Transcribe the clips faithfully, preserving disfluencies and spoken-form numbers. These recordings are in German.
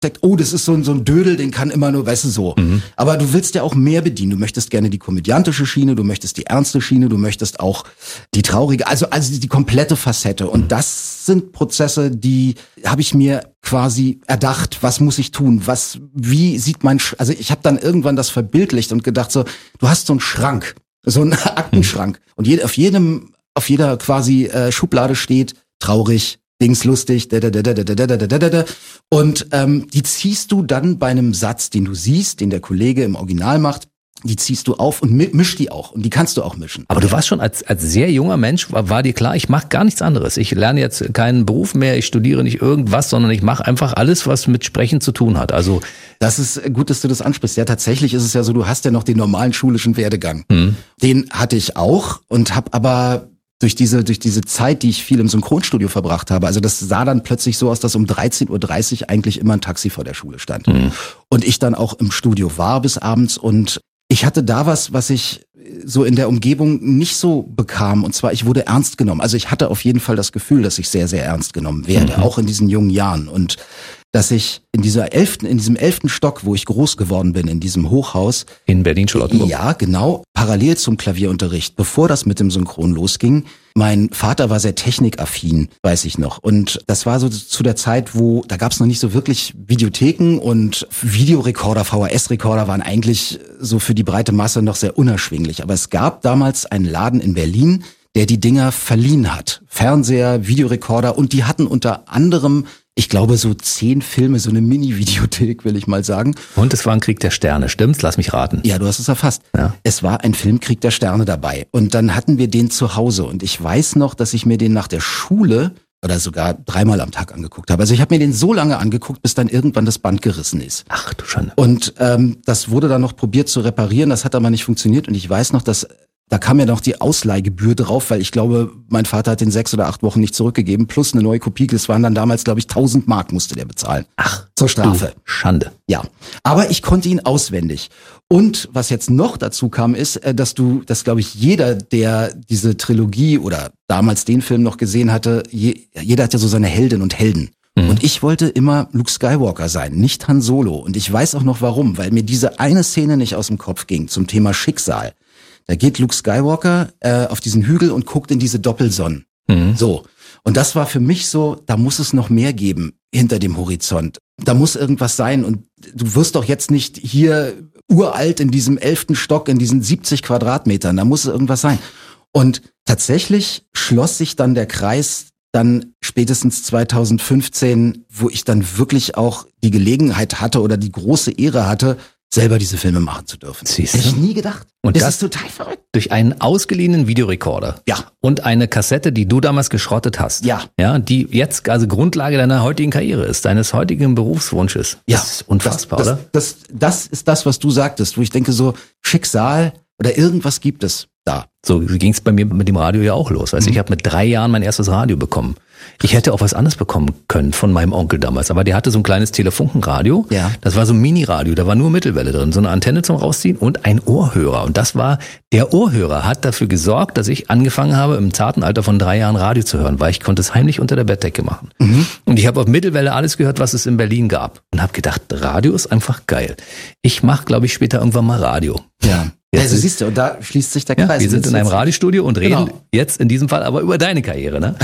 oh, das ist so ein, so ein Dödel, den kann immer nur, weißt du, so. Mhm. Aber du willst ja auch mehr bedienen. Du möchtest gerne die komödiantische Schiene, du möchtest die ernste Schiene, du möchtest auch die traurige, also, also die komplette Facette. Und mhm. das sind Prozesse, die habe ich mir quasi erdacht, was muss ich tun, was, wie sieht mein, Sch- also ich habe dann irgendwann das verbildlicht und gedacht so, du hast so einen Schrank, so einen Aktenschrank. Mhm. Und je, auf jedem, auf jeder quasi äh, Schublade steht traurig, Dings lustig, da, da, da, da, da, da, da, da, da. Und ähm, die ziehst du dann bei einem Satz, den du siehst, den der Kollege im Original macht, die ziehst du auf und misch die auch. Und die kannst du auch mischen. Aber du warst schon als als sehr junger Mensch, war, war dir klar, ich mache gar nichts anderes. Ich lerne jetzt keinen Beruf mehr, ich studiere nicht irgendwas, sondern ich mache einfach alles, was mit Sprechen zu tun hat. Also das ist gut, dass du das ansprichst. Ja, tatsächlich ist es ja so, du hast ja noch den normalen schulischen Werdegang. Hm. Den hatte ich auch und habe aber durch diese durch diese Zeit, die ich viel im Synchronstudio verbracht habe, also das sah dann plötzlich so aus, dass um dreizehn Uhr dreißig eigentlich immer ein Taxi vor der Schule stand. Mhm. Und ich dann auch im Studio war bis abends und ich hatte da was, was ich so in der Umgebung nicht so bekam. Und zwar, ich wurde ernst genommen. Also ich hatte auf jeden Fall das Gefühl, dass ich sehr, sehr ernst genommen werde, mhm. auch in diesen jungen Jahren. Und dass ich in dieser elften, in diesem elften Stock, wo ich groß geworden bin, in diesem Hochhaus. In Berlin-Charlottenburg. Ja, genau. Parallel zum Klavierunterricht, bevor das mit dem Synchron losging. Mein Vater war sehr technikaffin, weiß ich noch. Und das war so zu der Zeit, wo, da gab es noch nicht so wirklich Videotheken und Videorekorder, V H S-Rekorder waren eigentlich so für die breite Masse noch sehr unerschwinglich. Aber es gab damals einen Laden in Berlin, der die Dinger verliehen hat. Fernseher, Videorekorder und die hatten unter anderem, ich glaube, so zehn Filme, so eine Mini-Videothek, will ich mal sagen. Und es war ein Krieg der Sterne, stimmt's? Lass mich raten. Ja, du hast es erfasst. Ja. Es war ein Film Krieg der Sterne dabei. Und dann hatten wir den zu Hause. Und ich weiß noch, dass ich mir den nach der Schule oder sogar dreimal am Tag angeguckt habe. Also ich habe mir den so lange angeguckt, bis dann irgendwann das Band gerissen ist. Ach du Schande. Und ähm, das wurde dann noch probiert zu reparieren. Das hat aber nicht funktioniert. Und ich weiß noch, dass da kam ja noch die Ausleihgebühr drauf, weil ich glaube, mein Vater hat den sechs oder acht Wochen nicht zurückgegeben, plus eine neue Kopie. Das waren dann damals, glaube ich, tausend Mark musste der bezahlen. Ach, zur Strafe. Du Schande. Ja, aber ich konnte ihn auswendig. Und was jetzt noch dazu kam, ist, dass du, dass glaube ich jeder, der diese Trilogie oder damals den Film noch gesehen hatte, je, jeder hat ja so seine Heldinnen und Helden. Mhm. Und ich wollte immer Luke Skywalker sein, nicht Han Solo. Und ich weiß auch noch warum, weil mir diese eine Szene nicht aus dem Kopf ging zum Thema Schicksal. Da geht Luke Skywalker äh, auf diesen Hügel und guckt in diese Doppelsonnen. Mhm. So. Und das war für mich so, da muss es noch mehr geben hinter dem Horizont. Da muss irgendwas sein. Und du wirst doch jetzt nicht hier uralt in diesem elften Stock, in diesen siebzig Quadratmetern. Da muss es irgendwas sein. Und tatsächlich schloss sich dann der Kreis dann spätestens zweitausendfünfzehn, wo ich dann wirklich auch die Gelegenheit hatte oder die große Ehre hatte, selber diese Filme machen zu dürfen. Siehst du? Hätte ich nie gedacht. Und das, das ist total verrückt. Durch einen ausgeliehenen Videorekorder. Ja. Und eine Kassette, die du damals geschrottet hast. Ja. Ja, die jetzt also Grundlage deiner heutigen Karriere ist, deines heutigen Berufswunsches. Ja. Das ist unfassbar, das, oder? Das, das, das ist das, was du sagtest, wo ich denke so, Schicksal oder irgendwas gibt es da. So ging es bei mir mit dem Radio ja auch los. Also mhm. ich habe mit drei Jahren mein erstes Radio bekommen. Ich hätte auch was anderes bekommen können von meinem Onkel damals, aber der hatte so ein kleines Telefunkenradio. Ja. Das war so ein Mini-Radio, da war nur Mittelwelle drin, so eine Antenne zum Rausziehen und ein Ohrhörer. Und das war, der Ohrhörer hat dafür gesorgt, dass ich angefangen habe, im zarten Alter von drei Jahren Radio zu hören, weil ich konnte es heimlich unter der Bettdecke machen. Mhm. Und ich habe auf Mittelwelle alles gehört, was es in Berlin gab. Und habe gedacht, Radio ist einfach geil. Ich mache, glaube ich, später irgendwann mal Radio. Ja. Jetzt also siehst du, und da schließt sich der Kreis. Ja, wir sind in einem Radiostudio und reden genau. jetzt in diesem Fall aber über deine Karriere, ne?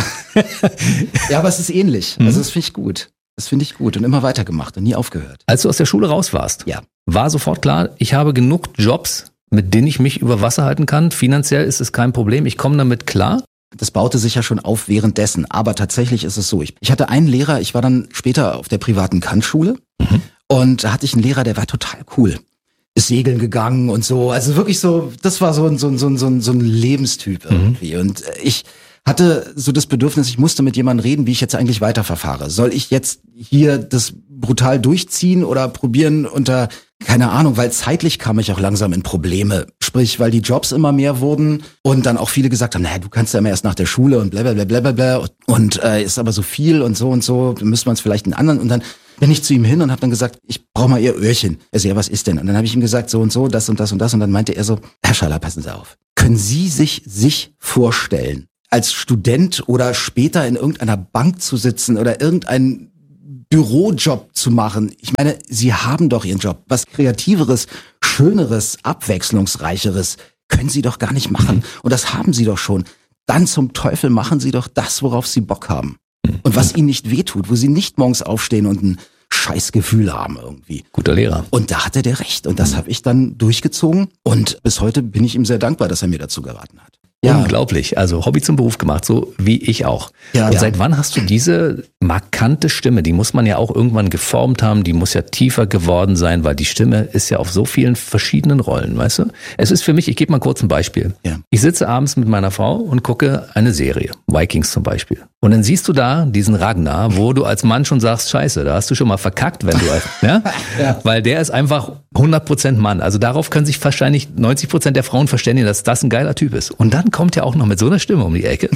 Ja, aber es ist ähnlich. Also das finde ich gut. Das finde ich gut und immer weitergemacht und nie aufgehört. Als du aus der Schule raus warst, ja. war sofort klar, ich habe genug Jobs, mit denen ich mich über Wasser halten kann. Finanziell ist es kein Problem, ich komme damit klar. Das baute sich ja schon auf währenddessen. Aber tatsächlich ist es so. Ich, ich hatte einen Lehrer, ich war dann später auf der privaten Kantschule mhm. und da hatte ich einen Lehrer, der war total cool. Ist segeln gegangen und so. Also wirklich so, das war so ein, so ein, so ein, so ein, so ein Lebenstyp irgendwie. Mhm. Und ich hatte so das Bedürfnis, ich musste mit jemandem reden, wie ich jetzt eigentlich weiterverfahre. Soll ich jetzt hier das brutal durchziehen oder probieren unter, keine Ahnung, weil zeitlich kam ich auch langsam in Probleme. Sprich, weil die Jobs immer mehr wurden und dann auch viele gesagt haben, naja, du kannst ja immer erst nach der Schule und blablabla, blablabla und äh, ist aber so viel und so und so, dann müssen wir uns vielleicht einen anderen und dann bin ich zu ihm hin und habe dann gesagt, ich brauche mal Ihr Öhrchen. Er so, ja, was ist denn? Und dann habe ich ihm gesagt, so und so, das und das und das. Und dann meinte er so, Herr Schaller, passen Sie auf. Können Sie sich sich vorstellen, als Student oder später in irgendeiner Bank zu sitzen oder irgendein Bürojob zu machen. Ich meine, sie haben doch ihren Job. Was Kreativeres, Schöneres, Abwechslungsreicheres können sie doch gar nicht machen. Und das haben sie doch schon. Dann zum Teufel machen sie doch das, worauf sie Bock haben. Und was ihnen nicht wehtut, wo sie nicht morgens aufstehen und ein Scheißgefühl haben irgendwie. Guter Lehrer. Und da hatte der recht. Und das habe ich dann durchgezogen. Und bis heute bin ich ihm sehr dankbar, dass er mir dazu geraten hat. Ja. Unglaublich. Also Hobby zum Beruf gemacht, so wie ich auch. Ja, und ja. Seit wann hast du diese markante Stimme? Die muss man ja auch irgendwann geformt haben, die muss ja tiefer geworden sein, weil die Stimme ist ja auf so vielen verschiedenen Rollen, weißt du? Es ist für mich, ich gebe mal kurz ein Beispiel. Ja. Ich sitze abends mit meiner Frau und gucke eine Serie, Vikings zum Beispiel. Und dann siehst du da diesen Ragnar, wo du als Mann schon sagst, scheiße, da hast du schon mal verkackt, wenn du, ja? Ja. Weil der ist einfach hundert Prozent Mann. Also darauf können sich wahrscheinlich neunzig Prozent der Frauen verständigen, dass das ein geiler Typ ist. Und dann kommt er auch noch mit so einer Stimme um die Ecke.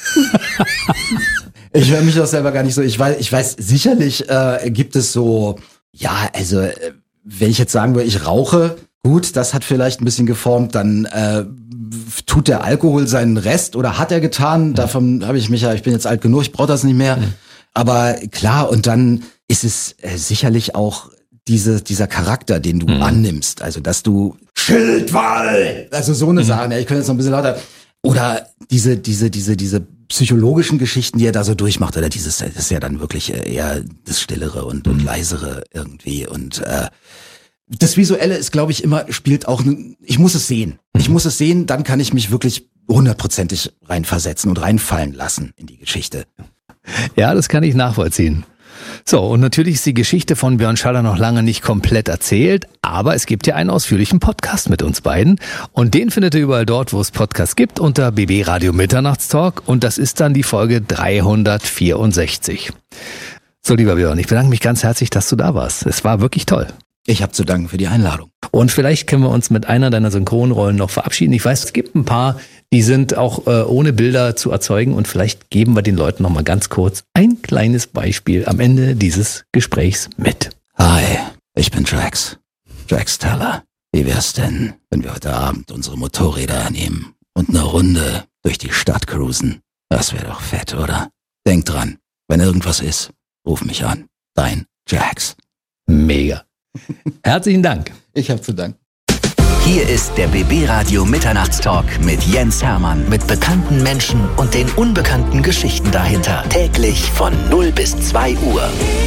Ich höre mich doch selber gar nicht so. Ich weiß, ich weiß sicherlich äh, gibt es so, ja, also äh, wenn ich jetzt sagen würde, ich rauche, gut, das hat vielleicht ein bisschen geformt, dann äh, tut der Alkohol seinen Rest oder hat er getan. Davon habe ich mich ja, ich bin jetzt alt genug, ich brauche das nicht mehr. Mhm. Aber klar, und dann ist es äh, sicherlich auch diese, dieser Charakter, den du mhm. annimmst. Also, dass du Schildwall, also so eine mhm. Sache, ja, ich könnte jetzt noch ein bisschen lauter. Oder diese, diese, diese, diese psychologischen Geschichten, die er da so durchmacht, oder dieses, das ist ja dann wirklich eher das Stillere und, und Leisere irgendwie. Und äh, das Visuelle ist, glaube ich, immer, spielt auch, ich muss es sehen. Ich muss es sehen, dann kann ich mich wirklich hundertprozentig reinversetzen und reinfallen lassen in die Geschichte. Ja, das kann ich nachvollziehen. So, und natürlich ist die Geschichte von Björn Schaller noch lange nicht komplett erzählt, aber es gibt ja einen ausführlichen Podcast mit uns beiden und den findet ihr überall dort, wo es Podcasts gibt, unter B B Radio Mitternachtstalk und das ist dann die Folge dreihundertvierundsechzig. So, lieber Björn, ich bedanke mich ganz herzlich, dass du da warst. Es war wirklich toll. Ich habe zu danken für die Einladung. Und vielleicht können wir uns mit einer deiner Synchronrollen noch verabschieden. Ich weiß, es gibt ein paar, die sind auch äh, ohne Bilder zu erzeugen und vielleicht geben wir den Leuten noch mal ganz kurz ein kleines Beispiel am Ende dieses Gesprächs mit. Hi, ich bin Drax. Drax Teller. Wie wär's denn, wenn wir heute Abend unsere Motorräder nehmen und eine Runde durch die Stadt cruisen? Das wäre doch fett, oder? Denk dran, wenn irgendwas ist, ruf mich an. Dein Drax. Mega. Herzlichen Dank. Ich habe zu danken. Hier ist der B B Radio Mitternachtstalk mit Jens Hermann. Mit bekannten Menschen und den unbekannten Geschichten dahinter. Täglich von null bis zwei Uhr.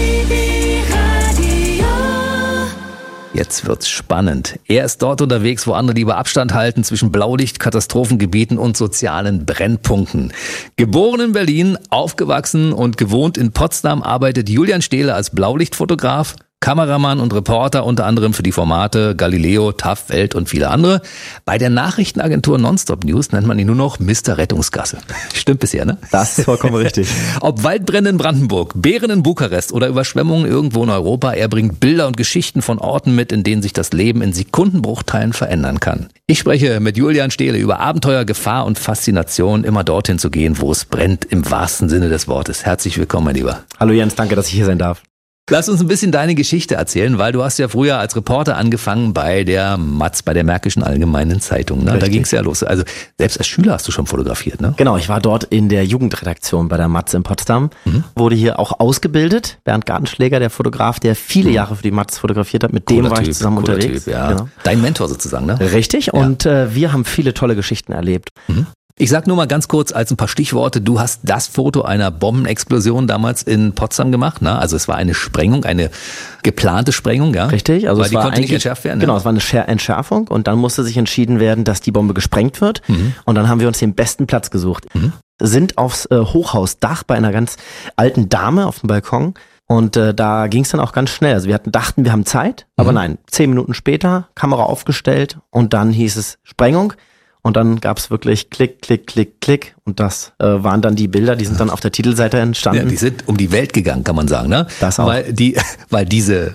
Jetzt wird's spannend. Er ist dort unterwegs, wo andere lieber Abstand halten zwischen Blaulicht, Katastrophengebieten und sozialen Brennpunkten. Geboren in Berlin, aufgewachsen und gewohnt in Potsdam, arbeitet Julian Stehle als Blaulichtfotograf, Kameramann und Reporter unter anderem für die Formate Galileo, T A F, Welt und viele andere. Bei der Nachrichtenagentur Nonstop News nennt man ihn nur noch Mister Rettungsgasse. Stimmt bisher, ne? Das ist vollkommen richtig. Ob Waldbrände in Brandenburg, Bären in Bukarest oder Überschwemmungen irgendwo in Europa, er bringt Bilder und Geschichten von Orten mit, in denen sich das Leben in Sekundenbruchteilen verändern kann. Ich spreche mit Julian Stehle über Abenteuer, Gefahr und Faszination, immer dorthin zu gehen, wo es brennt, im wahrsten Sinne des Wortes. Herzlich willkommen, mein Lieber. Hallo Jens, danke, dass ich hier sein darf. Lass uns ein bisschen deine Geschichte erzählen, weil du hast ja früher als Reporter angefangen bei der Matz, bei der Märkischen Allgemeinen Zeitung. Ne? Da ging es ja los. Also selbst als Schüler hast du schon fotografiert, ne? Genau, ich war dort in der Jugendredaktion bei der Matz in Potsdam, mhm. wurde hier auch ausgebildet. Bernd Gartenschläger, der Fotograf, der viele mhm. Jahre für die Matz fotografiert hat, mit cooler dem war ich typ, zusammen unterwegs. Typ, ja. Genau. Dein Mentor sozusagen, ne? Richtig, ja. Und äh, wir haben viele tolle Geschichten erlebt. Mhm. Ich sag nur mal ganz kurz als ein paar Stichworte, du hast das Foto einer Bombenexplosion damals in Potsdam gemacht, ne? Also es war eine Sprengung, eine geplante Sprengung, ja? Richtig, also weil es die war konnte nicht entschärft werden. Genau, ja? Es war eine Entschärfung und dann musste sich entschieden werden, dass die Bombe gesprengt wird mhm. und dann haben wir uns den besten Platz gesucht. Mhm. Sind aufs äh, Hochhausdach bei einer ganz alten Dame auf dem Balkon. Und äh, da ging es dann auch ganz schnell. Also wir hatten, dachten, wir haben Zeit, aber mhm. nein, zehn Minuten später, Kamera aufgestellt und dann hieß es Sprengung. Und dann gab's wirklich Klick, Klick, Klick, Klick. Und das äh, waren dann die Bilder, die sind dann auf der Titelseite entstanden. Ja, die sind um die Welt gegangen, kann man sagen, ne? Das auch. Weil, die, weil diese,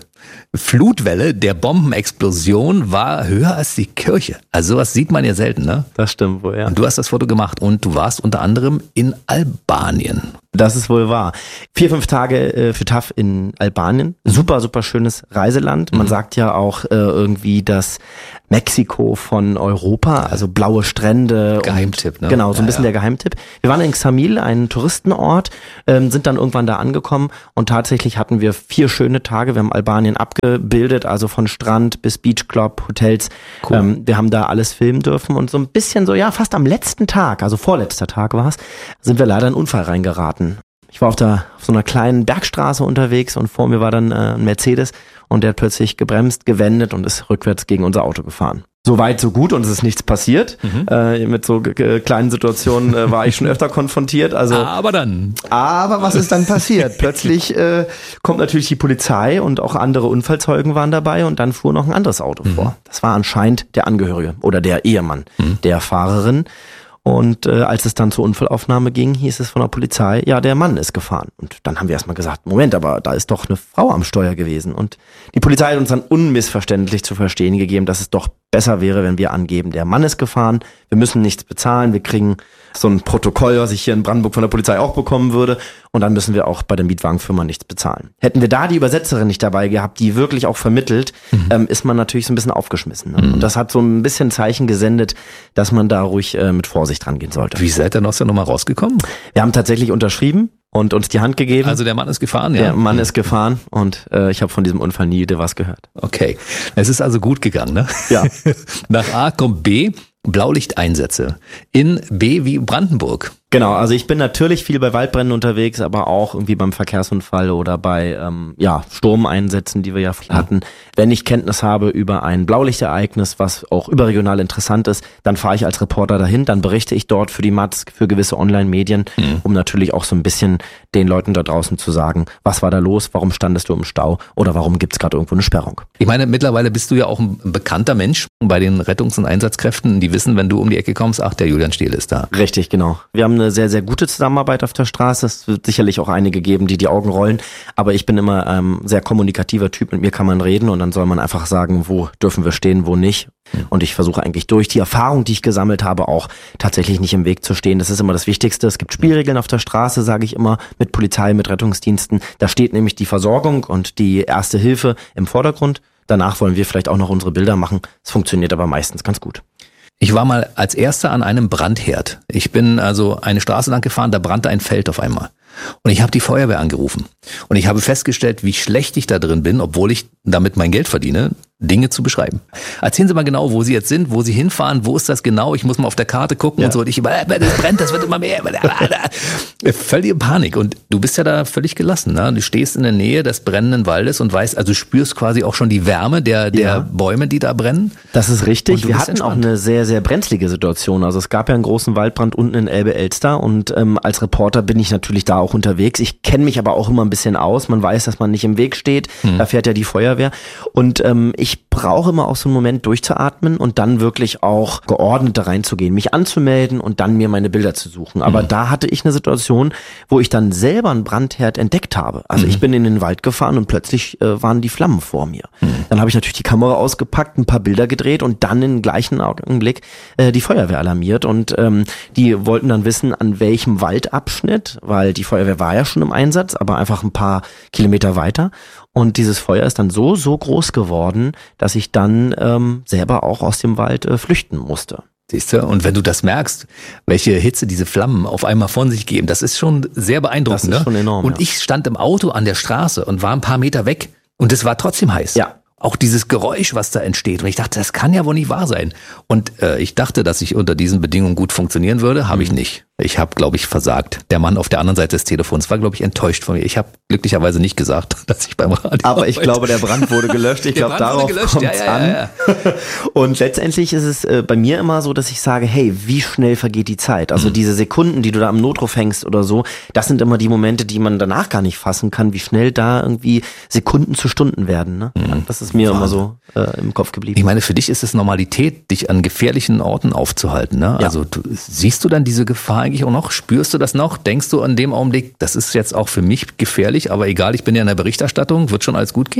Flutwelle der Bombenexplosion war höher als die Kirche. Also sowas sieht man ja selten, ne? Das stimmt wohl, ja. Und du hast das Foto gemacht und du warst unter anderem in Albanien. Das ist wohl wahr. Vier, fünf Tage äh, für T A F in Albanien. Super, super schönes Reiseland. Man mhm. sagt ja auch äh, irgendwie das Mexiko von Europa, also blaue Strände. Geheimtipp, und, ne? Genau, so ein ja, bisschen ja. der Geheimtipp. Wir waren in Xamil, ein Touristenort, ähm, sind dann irgendwann da angekommen und tatsächlich hatten wir vier schöne Tage. Wir haben Albanien abgebildet, also von Strand bis Beachclub, Hotels. Cool. Ähm, wir haben da alles filmen dürfen und so ein bisschen so, ja, fast am letzten Tag, also vorletzter Tag war es, sind wir leider in einen Unfall reingeraten. Ich war auf, der, auf so einer kleinen Bergstraße unterwegs und vor mir war dann äh, ein Mercedes und der hat plötzlich gebremst, gewendet und ist rückwärts gegen unser Auto gefahren. So weit, so gut und es ist nichts passiert. Mhm. Äh, mit so äh, kleinen Situationen äh, war ich schon öfter konfrontiert. Also, aber dann. Aber was ist dann passiert? Plötzlich äh, kommt natürlich die Polizei und auch andere Unfallzeugen waren dabei und dann fuhr noch ein anderes Auto mhm. vor. Das war anscheinend der Angehörige oder der Ehemann mhm. der Fahrerin. Und äh, als es dann zur Unfallaufnahme ging, hieß es von der Polizei, ja, der Mann ist gefahren. Und dann haben wir erstmal gesagt, Moment, aber da ist doch eine Frau am Steuer gewesen. Und die Polizei hat uns dann unmissverständlich zu verstehen gegeben, dass es doch besser wäre, wenn wir angeben, der Mann ist gefahren, wir müssen nichts bezahlen, wir kriegen so ein Protokoll, was ich hier in Brandenburg von der Polizei auch bekommen würde und dann müssen wir auch bei der Mietwagenfirma nichts bezahlen. Hätten wir da die Übersetzerin nicht dabei gehabt, die wirklich auch vermittelt, mhm. ähm, ist man natürlich so ein bisschen aufgeschmissen. Ne? Mhm. Und das hat so ein bisschen Zeichen gesendet, dass man da ruhig äh, mit Vorsicht rangehen sollte. Wie seid ihr aus der Nummer rausgekommen? Wir haben tatsächlich unterschrieben und uns die Hand gegeben. Also der Mann ist gefahren, ja? Der Mann ist gefahren und äh, ich habe von diesem Unfall nie wieder was gehört. Okay, es ist also gut gegangen, ne? Ja. Nach A kommt B, Blaulichteinsätze. In B wie Brandenburg. Genau, also ich bin natürlich viel bei Waldbränden unterwegs, aber auch irgendwie beim Verkehrsunfall oder bei ähm, ja Sturmeinsätzen, die wir ja hatten. Wenn ich Kenntnis habe über ein Blaulichtereignis, was auch überregional interessant ist, dann fahre ich als Reporter dahin, dann berichte ich dort für die Matz, für gewisse Online-Medien, mhm. um natürlich auch so ein bisschen den Leuten da draußen zu sagen, was war da los, warum standest du im Stau oder warum gibt's gerade irgendwo eine Sperrung. Ich meine, mittlerweile bist du ja auch ein bekannter Mensch bei den Rettungs- und Einsatzkräften, die wissen, wenn du um die Ecke kommst, ach, der Julian Stehl ist da. Richtig, genau. Wir haben eine sehr, sehr gute Zusammenarbeit auf der Straße. Es wird sicherlich auch einige geben, die die Augen rollen, aber ich bin immer ähm, sehr kommunikativer Typ, mit mir kann man reden und dann soll man einfach sagen, wo dürfen wir stehen, wo nicht. Und ich versuche eigentlich durch die Erfahrung, die ich gesammelt habe, auch tatsächlich nicht im Weg zu stehen. Das ist immer das Wichtigste. Es gibt Spielregeln auf der Straße, sage ich immer, mit Polizei, mit Rettungsdiensten. Da steht nämlich die Versorgung und die erste Hilfe im Vordergrund. Danach wollen wir vielleicht auch noch unsere Bilder machen. Es funktioniert aber meistens ganz gut. Ich war mal als Erster an einem Brandherd. Ich bin also eine Straße lang gefahren, da brannte ein Feld auf einmal. Und ich habe die Feuerwehr angerufen. Und ich habe festgestellt, wie schlecht ich da drin bin, obwohl ich damit mein Geld verdiene, Dinge zu beschreiben. Erzählen Sie mal genau, wo Sie jetzt sind, wo Sie hinfahren, wo ist das genau? Ich muss mal auf der Karte gucken ja. und so. Und ich immer, das brennt, das wird immer mehr. Völlige Panik. Und du bist ja da völlig gelassen. Ne? Du stehst in der Nähe des brennenden Waldes und weißt, also spürst quasi auch schon die Wärme der, der ja. Bäume, die da brennen. Das ist richtig. Wir hatten entspannt. auch eine sehr, sehr brenzlige Situation. Also es gab ja einen großen Waldbrand unten in Elbe-Elster und ähm, als Reporter bin ich natürlich da auch unterwegs. Ich kenne mich aber auch immer ein bisschen aus. Man weiß, dass man nicht im Weg steht. Hm. Da fährt ja die Feuerwehr. Und ähm, ich Ich brauche immer auch so einen Moment durchzuatmen und dann wirklich auch geordnet da reinzugehen, mich anzumelden und dann mir meine Bilder zu suchen. Aber mhm. da hatte ich eine Situation, wo ich dann selber einen Brandherd entdeckt habe. Also mhm. ich bin in den Wald gefahren und plötzlich äh, waren die Flammen vor mir. Mhm. Dann habe ich natürlich die Kamera ausgepackt, ein paar Bilder gedreht und dann im gleichen Augenblick äh, die Feuerwehr alarmiert. Und ähm, die wollten dann wissen, an welchem Waldabschnitt, weil die Feuerwehr war ja schon im Einsatz, aber einfach ein paar Kilometer weiter. Und dieses Feuer ist dann so, so groß geworden, dass ich dann ähm, selber auch aus dem Wald äh, flüchten musste. Siehst du? Und wenn du das merkst, welche Hitze diese Flammen auf einmal von sich geben, das ist schon sehr beeindruckend. Das ist schon enorm. Und ja. ich stand im Auto an der Straße und war ein paar Meter weg und es war trotzdem heiß. Ja. Auch dieses Geräusch, was da entsteht. Und ich dachte, das kann ja wohl nicht wahr sein. Und äh, ich dachte, dass ich unter diesen Bedingungen gut funktionieren würde. Habe mhm. ich nicht. Ich habe, glaube ich, versagt. Der Mann auf der anderen Seite des Telefons war, glaube ich, enttäuscht von mir. Ich habe glücklicherweise nicht gesagt, dass ich beim Radio Aber ich glaube, der Brand wurde gelöscht. Ich glaube, darauf kommt es ja, ja, ja, ja. an. Und letztendlich ist es äh, bei mir immer so, dass ich sage, hey, wie schnell vergeht die Zeit? Also mhm. diese Sekunden, die du da am Notruf hängst oder so, das sind immer die Momente, die man danach gar nicht fassen kann, wie schnell da irgendwie Sekunden zu Stunden werden. Ne? Mhm. Das ist mir Wahnsinn. immer so äh, im Kopf geblieben. Ich meine, für dich ist es Normalität, dich an gefährlichen Orten aufzuhalten. Ne? Ja. Also du, siehst du dann diese Gefahr eigentlich auch noch? Spürst du das noch? Denkst du an dem Augenblick, das ist jetzt auch für mich gefährlich, aber egal, ich bin ja in der Berichterstattung, wird schon alles gut gehen?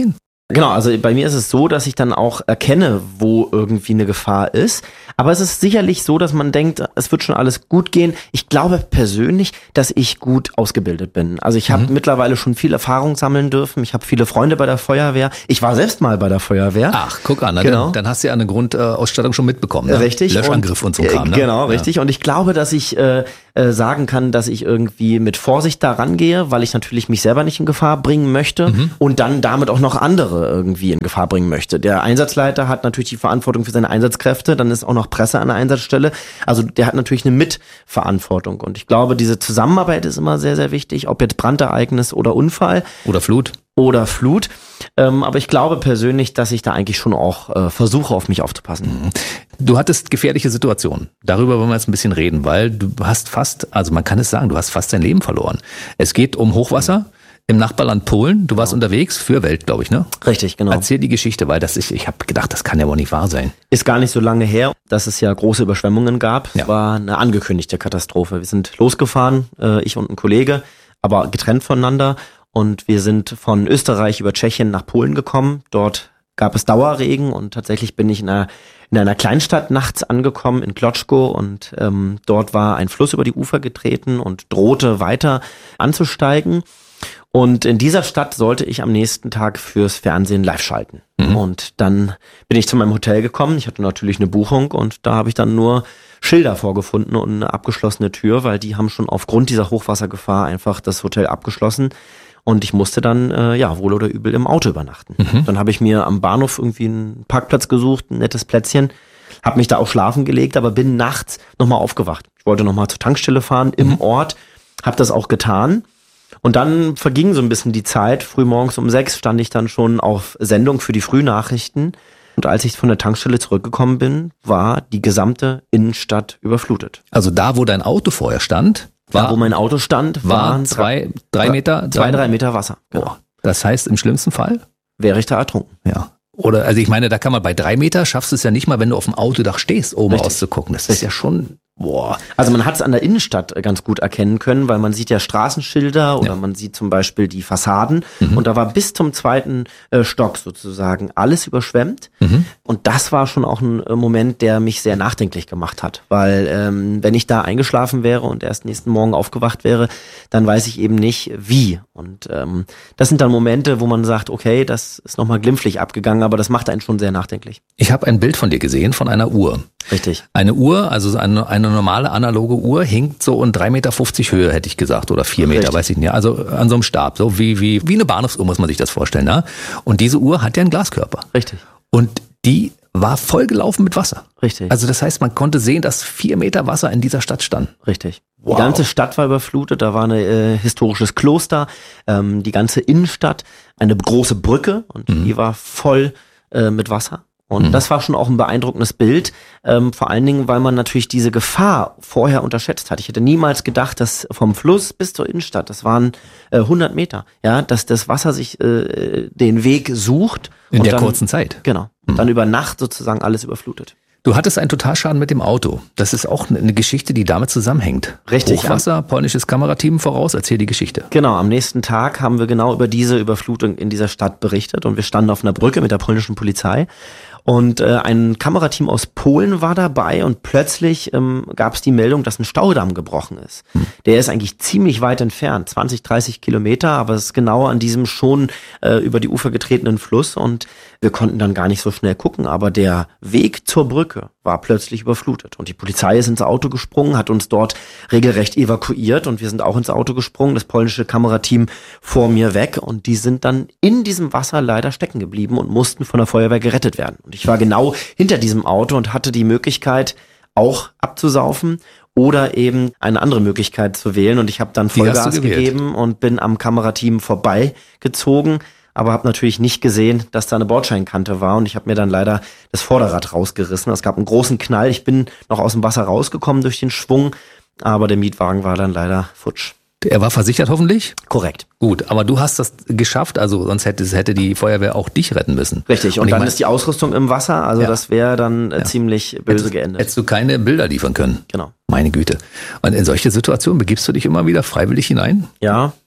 Genau, also bei mir ist es so, dass ich dann auch erkenne, wo irgendwie eine Gefahr ist. Aber es ist sicherlich so, dass man denkt, es wird schon alles gut gehen. Ich glaube persönlich, dass ich gut ausgebildet bin. Also ich habe mhm. mittlerweile schon viel Erfahrung sammeln dürfen. Ich habe viele Freunde bei der Feuerwehr. Ich war selbst mal bei der Feuerwehr. Ach, guck an, genau. dann, dann hast du ja eine Grundausstattung schon mitbekommen. Ne? Richtig. Löschangriff und, und so Kram. Ne? Genau, richtig. Ja. Und ich glaube, dass ich äh, äh, sagen kann, dass ich irgendwie mit Vorsicht da rangehe, weil ich natürlich mich selber nicht in Gefahr bringen möchte mhm. und dann damit auch noch andere irgendwie in Gefahr bringen möchte. Der Einsatzleiter hat natürlich die Verantwortung für seine Einsatzkräfte, dann ist auch noch Presse an der Einsatzstelle. Also der hat natürlich eine Mitverantwortung. Und ich glaube, diese Zusammenarbeit ist immer sehr, sehr wichtig, ob jetzt Brandereignis oder Unfall. Oder Flut. Oder Flut. Ähm, aber ich glaube persönlich, dass ich da eigentlich schon auch äh, versuche, auf mich aufzupassen. Du hattest gefährliche Situationen. Darüber wollen wir jetzt ein bisschen reden, weil du hast fast, also man kann es sagen, du hast fast dein Leben verloren. Es geht um Hochwasser im Nachbarland Polen. Du warst genau. unterwegs für Welt, glaube ich, ne? Richtig, genau. Erzähl die Geschichte, weil das ist, ich habe gedacht, das kann ja wohl nicht wahr sein. Ist gar nicht so lange her, dass es ja große Überschwemmungen gab. Es ja. war eine angekündigte Katastrophe. Wir sind losgefahren, äh, ich und ein Kollege, aber getrennt voneinander. Und wir sind von Österreich über Tschechien nach Polen gekommen. Dort gab es Dauerregen und tatsächlich bin ich in einer, in einer Kleinstadt nachts angekommen, in Klotschko. Und ähm, dort war ein Fluss über die Ufer getreten und drohte weiter anzusteigen. Und in dieser Stadt sollte ich am nächsten Tag fürs Fernsehen live schalten. Mhm. Und dann bin ich zu meinem Hotel gekommen. Ich hatte natürlich eine Buchung und da habe ich dann nur Schilder vorgefunden und eine abgeschlossene Tür, weil die haben schon aufgrund dieser Hochwassergefahr einfach das Hotel abgeschlossen. Und ich musste dann, äh, ja, wohl oder übel im Auto übernachten. Mhm. Dann habe ich mir am Bahnhof irgendwie einen Parkplatz gesucht, ein nettes Plätzchen, habe mich da auch schlafen gelegt, aber bin nachts nochmal aufgewacht. Ich wollte nochmal zur Tankstelle fahren im mhm. Ort, habe das auch getan. Und dann verging so ein bisschen die Zeit. Frühmorgens um sechs stand ich dann schon auf Sendung für die Frühnachrichten. Und als ich von der Tankstelle zurückgekommen bin, war die gesamte Innenstadt überflutet. Also da, wo dein Auto vorher stand, war, da, wo mein Auto stand, waren zwei, drei Meter, zwei, drei Meter Wasser. Genau. Das heißt, im schlimmsten Fall wäre ich da ertrunken. Ja. Oder, also ich meine, da kann man bei drei Meter schaffst du es ja nicht mal, wenn du auf dem Autodach stehst, oben Richtig. rauszugucken. Das Richtig. ist ja schon, boah. Also man hat es an der Innenstadt ganz gut erkennen können, weil man sieht ja Straßenschilder oder ja. man sieht zum Beispiel die Fassaden mhm. und da war bis zum zweiten äh, Stock sozusagen alles überschwemmt mhm. und das war schon auch ein äh, Moment, der mich sehr nachdenklich gemacht hat, weil ähm, wenn ich da eingeschlafen wäre und erst nächsten Morgen aufgewacht wäre, dann weiß ich eben nicht wie und ähm, das sind dann Momente, wo man sagt, okay, das ist nochmal glimpflich abgegangen, aber das macht einen schon sehr nachdenklich. Ich habe ein Bild von dir gesehen, von einer Uhr. Richtig. Eine Uhr, also eine, eine normale analoge Uhr, hinkt so in drei Meter fünfzig Höhe, hätte ich gesagt, oder vier Meter, Richtig. weiß ich nicht. Also an so einem Stab, so wie, wie, wie eine Bahnhofsuhr muss man sich das vorstellen. Ne? Und diese Uhr hat ja einen Glaskörper. Richtig. Und die war vollgelaufen mit Wasser. Richtig. Also das heißt, man konnte sehen, dass vier Meter Wasser in dieser Stadt stand. Richtig. Wow. Die ganze Stadt war überflutet, da war ein äh, historisches Kloster, ähm, die ganze Innenstadt, eine große Brücke und mhm. die war voll äh, mit Wasser. Und mhm. das war schon auch ein beeindruckendes Bild, ähm, vor allen Dingen, weil man natürlich diese Gefahr vorher unterschätzt hat. Ich hätte niemals gedacht, dass vom Fluss bis zur Innenstadt, das waren äh, hundert Meter, ja, dass das Wasser sich äh, den Weg sucht. In und der dann, kurzen Zeit. Genau. Mhm. Dann über Nacht sozusagen alles überflutet. Du hattest einen Totalschaden mit dem Auto. Das ist auch eine Geschichte, die damit zusammenhängt. Richtig. Hochwasser, polnisches Kamerateam voraus, erzähl die Geschichte. Genau, am nächsten Tag haben wir genau über diese Überflutung in dieser Stadt berichtet und wir standen auf einer Brücke mit der polnischen Polizei. Und äh, ein Kamerateam aus Polen war dabei und plötzlich ähm, gab es die Meldung, dass ein Staudamm gebrochen ist. Hm. Der ist eigentlich ziemlich weit entfernt, zwanzig, dreißig Kilometer, aber es ist genau an diesem schon äh, über die Ufer getretenen Fluss und wir konnten dann gar nicht so schnell gucken, aber der Weg zur Brücke war plötzlich überflutet und die Polizei ist ins Auto gesprungen, hat uns dort regelrecht evakuiert und wir sind auch ins Auto gesprungen, das polnische Kamerateam vor mir weg und die sind dann in diesem Wasser leider stecken geblieben und mussten von der Feuerwehr gerettet werden. Und ich war genau hinter diesem Auto und hatte die Möglichkeit, auch abzusaufen oder eben eine andere Möglichkeit zu wählen. Und ich habe dann Vollgas gegeben und bin am Kamerateam vorbeigezogen, aber habe natürlich nicht gesehen, dass da eine Bordscheinkante war. Und ich habe mir dann leider das Vorderrad rausgerissen. Es gab einen großen Knall. Ich bin noch aus dem Wasser rausgekommen durch den Schwung, aber der Mietwagen war dann leider futsch. Er war versichert hoffentlich? Korrekt. Gut, aber du hast das geschafft, also sonst hätte, hätte die Feuerwehr auch dich retten müssen. Richtig, und, und dann mein, ist die Ausrüstung im Wasser, also ja. das wäre dann äh, ja. ziemlich böse hättest, geendet. Hättest du keine Bilder liefern können. Genau. Meine Güte. Und in solche Situationen begibst du dich immer wieder freiwillig hinein? Ja,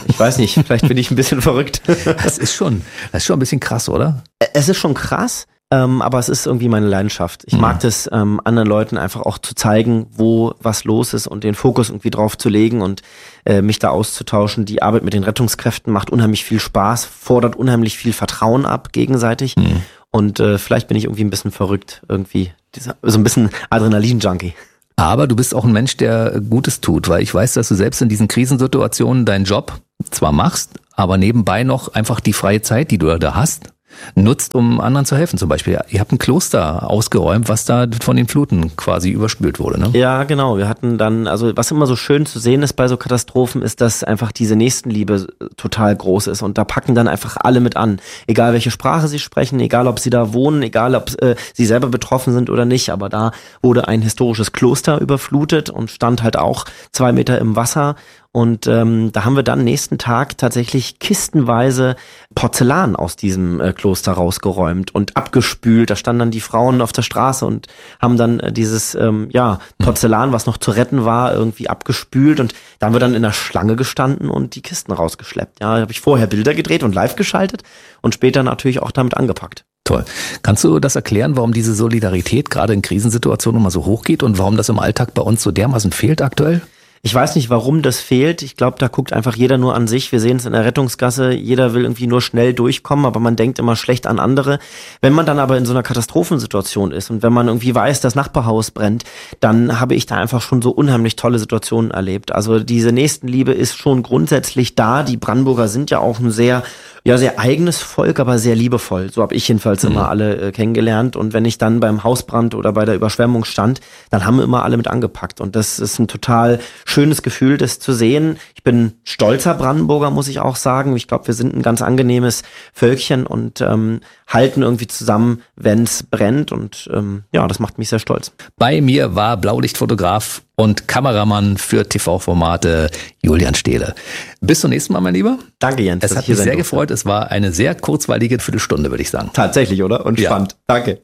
Ich weiß nicht, vielleicht bin ich ein bisschen verrückt. Das ist schon, das ist schon ein bisschen krass, oder? Es ist schon krass. Ähm, aber es ist irgendwie meine Leidenschaft. Ich mhm. mag das, ähm, anderen Leuten einfach auch zu zeigen, wo was los ist und den Fokus irgendwie drauf zu legen und äh, mich da auszutauschen. Die Arbeit mit den Rettungskräften macht unheimlich viel Spaß, fordert unheimlich viel Vertrauen ab gegenseitig. Mhm. Und äh, vielleicht bin ich irgendwie ein bisschen verrückt, irgendwie dieser, so ein bisschen Adrenalin-Junkie. Aber du bist auch ein Mensch, der Gutes tut, weil ich weiß, dass du selbst in diesen Krisensituationen deinen Job zwar machst, aber nebenbei noch einfach die freie Zeit, die du da hast, nutzt, um anderen zu helfen. Zum Beispiel, ihr habt ein Kloster ausgeräumt, was da von den Fluten quasi überspült wurde, ne? Ja, genau. Wir hatten dann, also was immer so schön zu sehen ist bei so Katastrophen, ist, dass einfach diese Nächstenliebe total groß ist und da packen dann einfach alle mit an. Egal welche Sprache sie sprechen, egal ob sie da wohnen, egal ob äh, sie selber betroffen sind oder nicht, aber da wurde ein historisches Kloster überflutet und stand halt auch zwei Meter im Wasser. Und ähm, da haben wir dann nächsten Tag tatsächlich kistenweise Porzellan aus diesem äh, Kloster rausgeräumt und abgespült. Da standen dann die Frauen auf der Straße und haben dann äh, dieses ähm, ja Porzellan, was noch zu retten war, irgendwie abgespült. Und da haben wir dann in der Schlange gestanden und die Kisten rausgeschleppt. Ja, da habe ich vorher Bilder gedreht und live geschaltet und später natürlich auch damit angepackt. Toll. Kannst du das erklären, warum diese Solidarität gerade in Krisensituationen immer so hoch geht und warum das im Alltag bei uns so dermaßen fehlt aktuell? Ich weiß nicht, warum das fehlt. Ich glaube, da guckt einfach jeder nur an sich. Wir sehen es in der Rettungsgasse. Jeder will irgendwie nur schnell durchkommen, aber man denkt immer schlecht an andere. Wenn man dann aber in so einer Katastrophensituation ist und wenn man irgendwie weiß, das Nachbarhaus brennt, dann habe ich da einfach schon so unheimlich tolle Situationen erlebt. Also diese Nächstenliebe ist schon grundsätzlich da. Die Brandenburger sind ja auch ein sehr ja sehr eigenes Volk, aber sehr liebevoll. So habe ich jedenfalls mhm. immer alle äh, kennengelernt. Und wenn ich dann beim Hausbrand oder bei der Überschwemmung stand, dann haben wir immer alle mit angepackt. Und das ist ein total schönes Gefühl, das zu sehen. Ich bin stolzer Brandenburger, muss ich auch sagen. Ich glaube, wir sind ein ganz angenehmes Völkchen und ähm, halten irgendwie zusammen, wenn es brennt. Und ähm, ja, das macht mich sehr stolz. Bei mir war Blaulichtfotograf und Kameramann für T V-Formate Julian Stehle. Bis zum nächsten Mal, mein Lieber. Danke, Jens. Es hat mich sehr gefreut. Es war eine sehr kurzweilige Viertelstunde, würde ich sagen. Tatsächlich, oder? Und ja. spannend. Danke.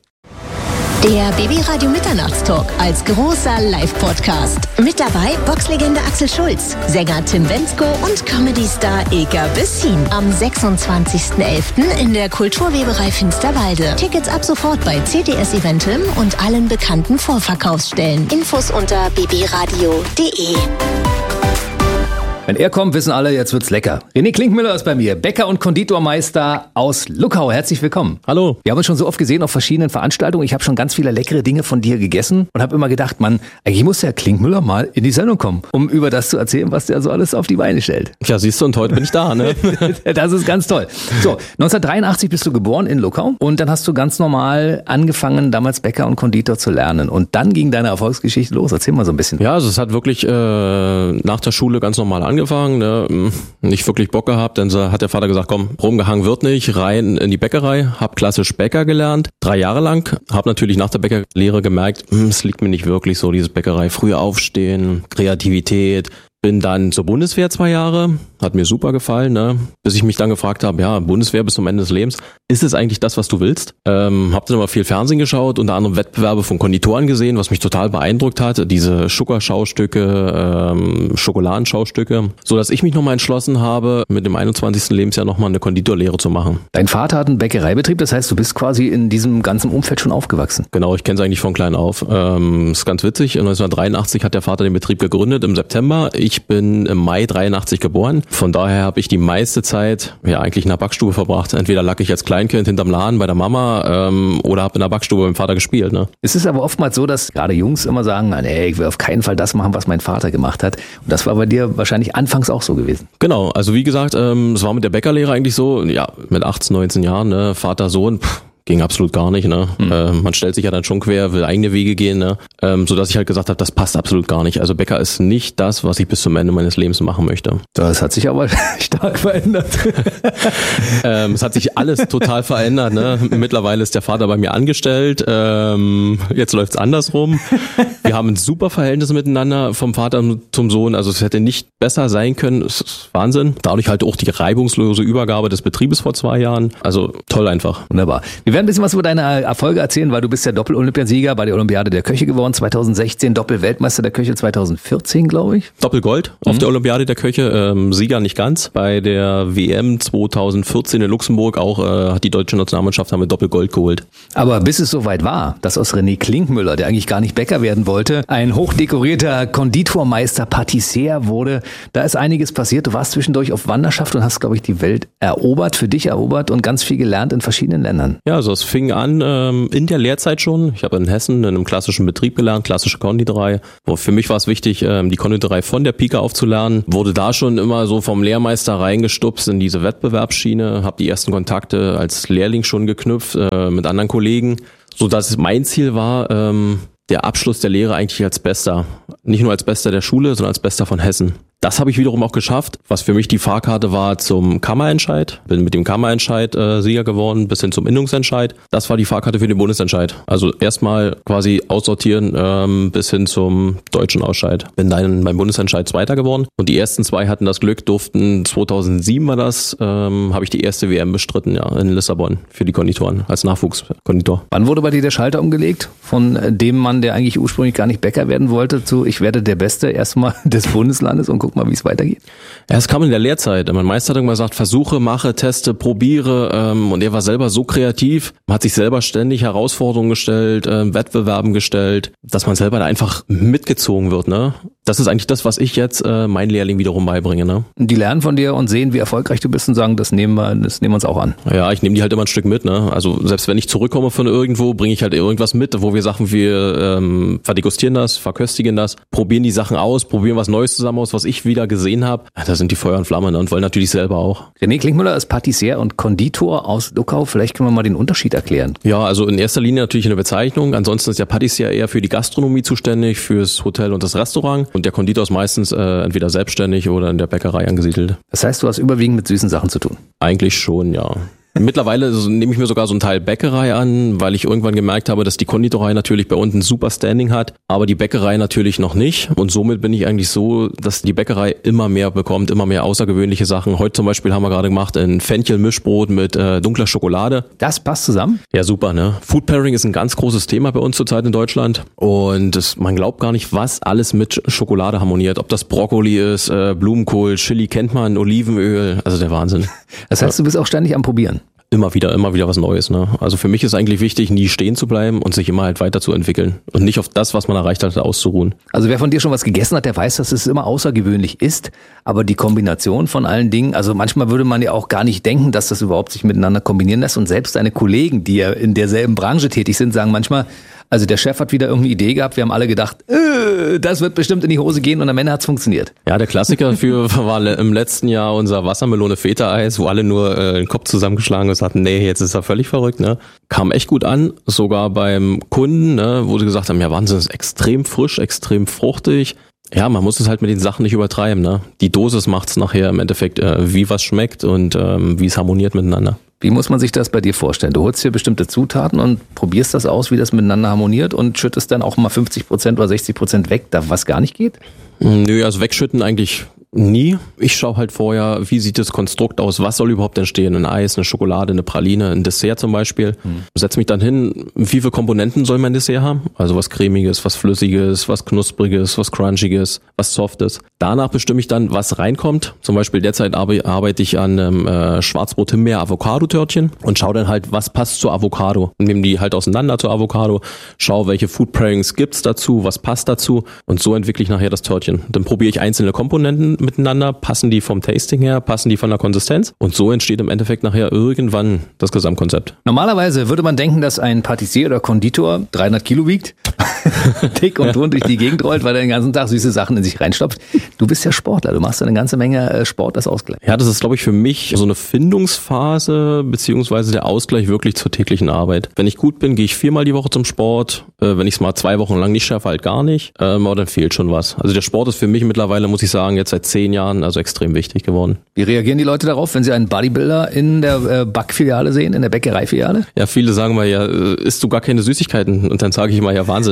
Der B B-Radio Mitternachtstalk als großer Live-Podcast. Mit dabei Boxlegende Axel Schulz, Sänger Tim Bendzko und Comedy-Star Ilka Bessin. Am sechsundzwanzigsten elften in der Kulturweberei Finsterwalde. Tickets ab sofort bei C D S Eventim und allen bekannten Vorverkaufsstellen. Infos unter b b radio punkt d e. Wenn er kommt, wissen alle, jetzt wird's lecker. René Klinkmüller ist bei mir, Bäcker und Konditormeister aus Luckau. Herzlich willkommen. Hallo. Wir haben uns schon so oft gesehen auf verschiedenen Veranstaltungen. Ich habe schon ganz viele leckere Dinge von dir gegessen und habe immer gedacht, Mann, eigentlich muss der Klinkmüller mal in die Sendung kommen, um über das zu erzählen, was der so alles auf die Beine stellt. Ja, siehst du, und heute bin ich da, ne? Das ist ganz toll. So, neunzehnhundertdreiundachtzig bist du geboren in Luckau und dann hast du ganz normal angefangen, damals Bäcker und Konditor zu lernen. Und dann ging deine Erfolgsgeschichte los. Erzähl mal so ein bisschen. Ja, also es hat wirklich äh, nach der Schule ganz normal angefangen. Ne, nicht wirklich Bock gehabt, dann hat der Vater gesagt, komm, rumgehangen wird nicht, rein in die Bäckerei, hab klassisch Bäcker gelernt, drei Jahre lang, hab natürlich nach der Bäckerlehre gemerkt, es liegt mir nicht wirklich so, diese Bäckerei, früh aufstehen, Kreativität. Bin dann zur Bundeswehr zwei Jahre, hat mir super gefallen, ne? Bis ich mich dann gefragt habe, ja, Bundeswehr bis zum Ende des Lebens, ist es eigentlich das, was du willst? Ähm, hab dann immer viel Fernsehen geschaut, unter anderem Wettbewerbe von Konditoren gesehen, was mich total beeindruckt hat, diese Zuckerschaustücke, ähm, Schokoladenschaustücke, so dass ich mich nochmal entschlossen habe, mit dem einundzwanzigsten Lebensjahr nochmal eine Konditorlehre zu machen. Dein Vater hat einen Bäckereibetrieb, das heißt, du bist quasi in diesem ganzen Umfeld schon aufgewachsen. Genau, ich kenne es eigentlich von klein auf. Ähm, ist ganz witzig, neunzehnhundertdreiundachtzig hat der Vater den Betrieb gegründet, im September. Ich Ich bin im Mai dreiundachtzig geboren. Von daher habe ich die meiste Zeit ja eigentlich in der Backstube verbracht. Entweder lag ich als Kleinkind hinterm Laden bei der Mama ähm, oder habe in der Backstube mit dem Vater gespielt. Ne? Es ist aber oftmals so, dass gerade Jungs immer sagen, nee, ich will auf keinen Fall das machen, was mein Vater gemacht hat. Und das war bei dir wahrscheinlich anfangs auch so gewesen. Genau, also wie gesagt, ähm, es war mit der Bäckerlehre eigentlich so, ja, mit achtzehn, neunzehn Jahren, ne, Vater, Sohn, pff, ging absolut gar nicht, ne? Mhm. Äh, man stellt sich ja dann schon quer, will eigene Wege gehen, ne? Ähm, so dass ich halt gesagt habe, das passt absolut gar nicht. Also Bäcker ist nicht das, was ich bis zum Ende meines Lebens machen möchte. Das hat sich aber stark verändert. ähm, es hat sich alles total verändert, ne? Mittlerweile ist der Vater bei mir angestellt. Ähm, jetzt läuft's andersrum. Wir haben ein super Verhältnis miteinander vom Vater zum Sohn. Also es hätte nicht besser sein können. Es ist Wahnsinn. Dadurch halt auch die reibungslose Übergabe des Betriebes vor zwei Jahren. Also toll einfach. Wunderbar. Wir werden werden ein bisschen was über deine Erfolge erzählen, weil du bist ja Doppel-Olympiasieger bei der Olympiade der Köche geworden zweitausendsechzehn, Doppel-Weltmeister der Köche zweitausendvierzehn, glaube ich. Doppelgold auf mhm. der Olympiade der Köche, ähm, Sieger nicht ganz. Bei der W M zweitausendvierzehn in Luxemburg auch äh, hat die deutsche Nationalmannschaft haben wir Doppelgold geholt. Aber bis es soweit war, dass aus René Klinkmüller, der eigentlich gar nicht Bäcker werden wollte, ein hochdekorierter Konditormeister, Patissier wurde, da ist einiges passiert. Du warst zwischendurch auf Wanderschaft und hast, glaube ich, die Welt erobert, für dich erobert und ganz viel gelernt in verschiedenen Ländern. Ja, also es fing an ähm, in der Lehrzeit schon. Ich habe in Hessen in einem klassischen Betrieb gelernt, klassische Konditorei. Für mich war es wichtig, ähm, die Konditorei von der Pike auf zu lernen. Wurde da schon immer so vom Lehrmeister reingestupst in diese Wettbewerbsschiene, habe die ersten Kontakte als Lehrling schon geknüpft äh, mit anderen Kollegen, so dass mein Ziel war, ähm, der Abschluss der Lehre eigentlich als Bester. Nicht nur als Bester der Schule, sondern als Bester von Hessen. Das habe ich wiederum auch geschafft, was für mich die Fahrkarte war zum Kammerentscheid. Bin mit dem Kammerentscheid äh, Sieger geworden, bis hin zum Innungsentscheid. Das war die Fahrkarte für den Bundesentscheid. Also erstmal quasi aussortieren ähm, bis hin zum deutschen Ausscheid. Bin dann beim Bundesentscheid Zweiter geworden. Und die ersten zwei hatten das Glück, durften zweitausendsieben war das, ähm, habe ich die erste W M bestritten, ja, in Lissabon für die Konditoren, als Nachwuchskonditor. Wann wurde bei dir der Schalter umgelegt? Von dem Mann, der eigentlich ursprünglich gar nicht Bäcker werden wollte, zu ich werde der Beste erstmal des Bundeslandes und guck mal, wie es weitergeht. Ja, es kam in der Lehrzeit. Mein Meister hat irgendwann gesagt, versuche, mache, teste, probiere. Ähm, und er war selber so kreativ, man hat sich selber ständig Herausforderungen gestellt, äh, Wettbewerben gestellt, dass man selber da einfach mitgezogen wird. Ne? Das ist eigentlich das, was ich jetzt äh, meinen Lehrling wiederum beibringe. Ne? Die lernen von dir und sehen, wie erfolgreich du bist und sagen, das nehmen wir, das nehmen wir uns auch an. Ja, ich nehme die halt immer ein Stück mit. Ne? Also selbst wenn ich zurückkomme von irgendwo, bringe ich halt irgendwas mit, wo wir sagen, wir ähm, verdegustieren das, verköstigen das, probieren die Sachen aus, probieren was Neues zusammen aus, was ich wieder gesehen habe. Ja, da sind die Feuer und Flamme, ne? Und wollen natürlich selber auch. René Klinkmüller ist Patissier und Konditor aus Luckau. Vielleicht können wir mal den Unterschied erklären. Ja, also in erster Linie natürlich eine Bezeichnung. Ansonsten ist der Patissier eher für die Gastronomie zuständig, fürs Hotel und das Restaurant. Und der Konditor ist meistens äh, entweder selbstständig oder in der Bäckerei angesiedelt. Das heißt, du hast überwiegend mit süßen Sachen zu tun? Eigentlich schon, ja. Mittlerweile nehme ich mir sogar so einen Teil Bäckerei an, weil ich irgendwann gemerkt habe, dass die Konditorei natürlich bei uns ein super Standing hat, aber die Bäckerei natürlich noch nicht. Und somit bin ich eigentlich so, dass die Bäckerei immer mehr bekommt, immer mehr außergewöhnliche Sachen. Heute zum Beispiel haben wir gerade gemacht ein Fenchel-Mischbrot mit äh, dunkler Schokolade. Das passt zusammen? Ja, super, ne? Food Pairing ist ein ganz großes Thema bei uns zurzeit in Deutschland. Und das, man glaubt gar nicht, was alles mit Schokolade harmoniert. Ob das Brokkoli ist, äh, Blumenkohl, Chili kennt man, Olivenöl, also der Wahnsinn. Das heißt, du bist auch ständig am Probieren? Immer wieder, immer wieder was Neues. Ne? Also für mich ist eigentlich wichtig, nie stehen zu bleiben und sich immer halt weiterzuentwickeln und nicht auf das, was man erreicht hat, auszuruhen. Also wer von dir schon was gegessen hat, der weiß, dass es immer außergewöhnlich ist, aber die Kombination von allen Dingen, also manchmal würde man ja auch gar nicht denken, dass das überhaupt sich miteinander kombinieren lässt und selbst deine Kollegen, die ja in derselben Branche tätig sind, sagen manchmal, also der Chef hat wieder irgendeine Idee gehabt, wir haben alle gedacht, äh, das wird bestimmt in die Hose gehen und am Ende hat's funktioniert. Ja, der Klassiker für war im letzten Jahr unser Wassermelone-Feta-Eis, wo alle nur äh, den Kopf zusammengeschlagen und sagten, nee, jetzt ist er völlig verrückt. Ne? Kam echt gut an, sogar beim Kunden, ne, wo sie gesagt haben, ja Wahnsinn, ist extrem frisch, extrem fruchtig. Ja, man muss es halt mit den Sachen nicht übertreiben. Ne? Die Dosis macht's nachher im Endeffekt, äh, wie was schmeckt und ähm, wie es harmoniert miteinander. Wie muss man sich das bei dir vorstellen? Du holst dir bestimmte Zutaten und probierst das aus, wie das miteinander harmoniert und schüttest dann auch mal fünfzig Prozent oder sechzig Prozent weg, da was gar nicht geht? Nö, also wegschütten eigentlich nie. Ich schaue halt vorher, wie sieht das Konstrukt aus, was soll überhaupt entstehen? Ein Eis, eine Schokolade, eine Praline, ein Dessert zum Beispiel. Hm. Setz mich dann hin, wie viele Komponenten soll mein Dessert haben? Also was Cremiges, was Flüssiges, was Knuspriges, was Crunchiges, was Softes. Danach bestimme ich dann, was reinkommt. Zum Beispiel derzeit arbeite ich an einem äh, Schwarzbrot-Himbeer-Avocado-Törtchen und schaue dann halt, was passt zur Avocado. Und nehme die halt auseinander zur Avocado, schaue, welche Food Pairings gibt's dazu, was passt dazu und so entwickle ich nachher das Törtchen. Dann probiere ich einzelne Komponenten miteinander, passen die vom Tasting her, passen die von der Konsistenz und so entsteht im Endeffekt nachher irgendwann das Gesamtkonzept. Normalerweise würde man denken, dass ein Patissier oder Konditor dreihundert Kilo wiegt, dick und rund durch die Gegend rollt, weil er den ganzen Tag süße Sachen in sich reinstopft. Du bist ja Sportler, du machst eine ganze Menge Sport als Ausgleich. Ja, das ist, glaube ich, für mich so eine Findungsphase beziehungsweise der Ausgleich wirklich zur täglichen Arbeit. Wenn ich gut bin, gehe ich viermal die Woche zum Sport. Äh, wenn ich es mal zwei Wochen lang nicht schaffe, halt gar nicht. Ähm, aber dann fehlt schon was. Also der Sport ist für mich mittlerweile, muss ich sagen, jetzt seit zehn Jahren also extrem wichtig geworden. Wie reagieren die Leute darauf, wenn sie einen Bodybuilder in der äh, Backfiliale sehen, in der Bäckereifiliale? Ja, viele sagen mal, ja, isst du gar keine Süßigkeiten? Und dann sage ich immer, ja Wahnsinn,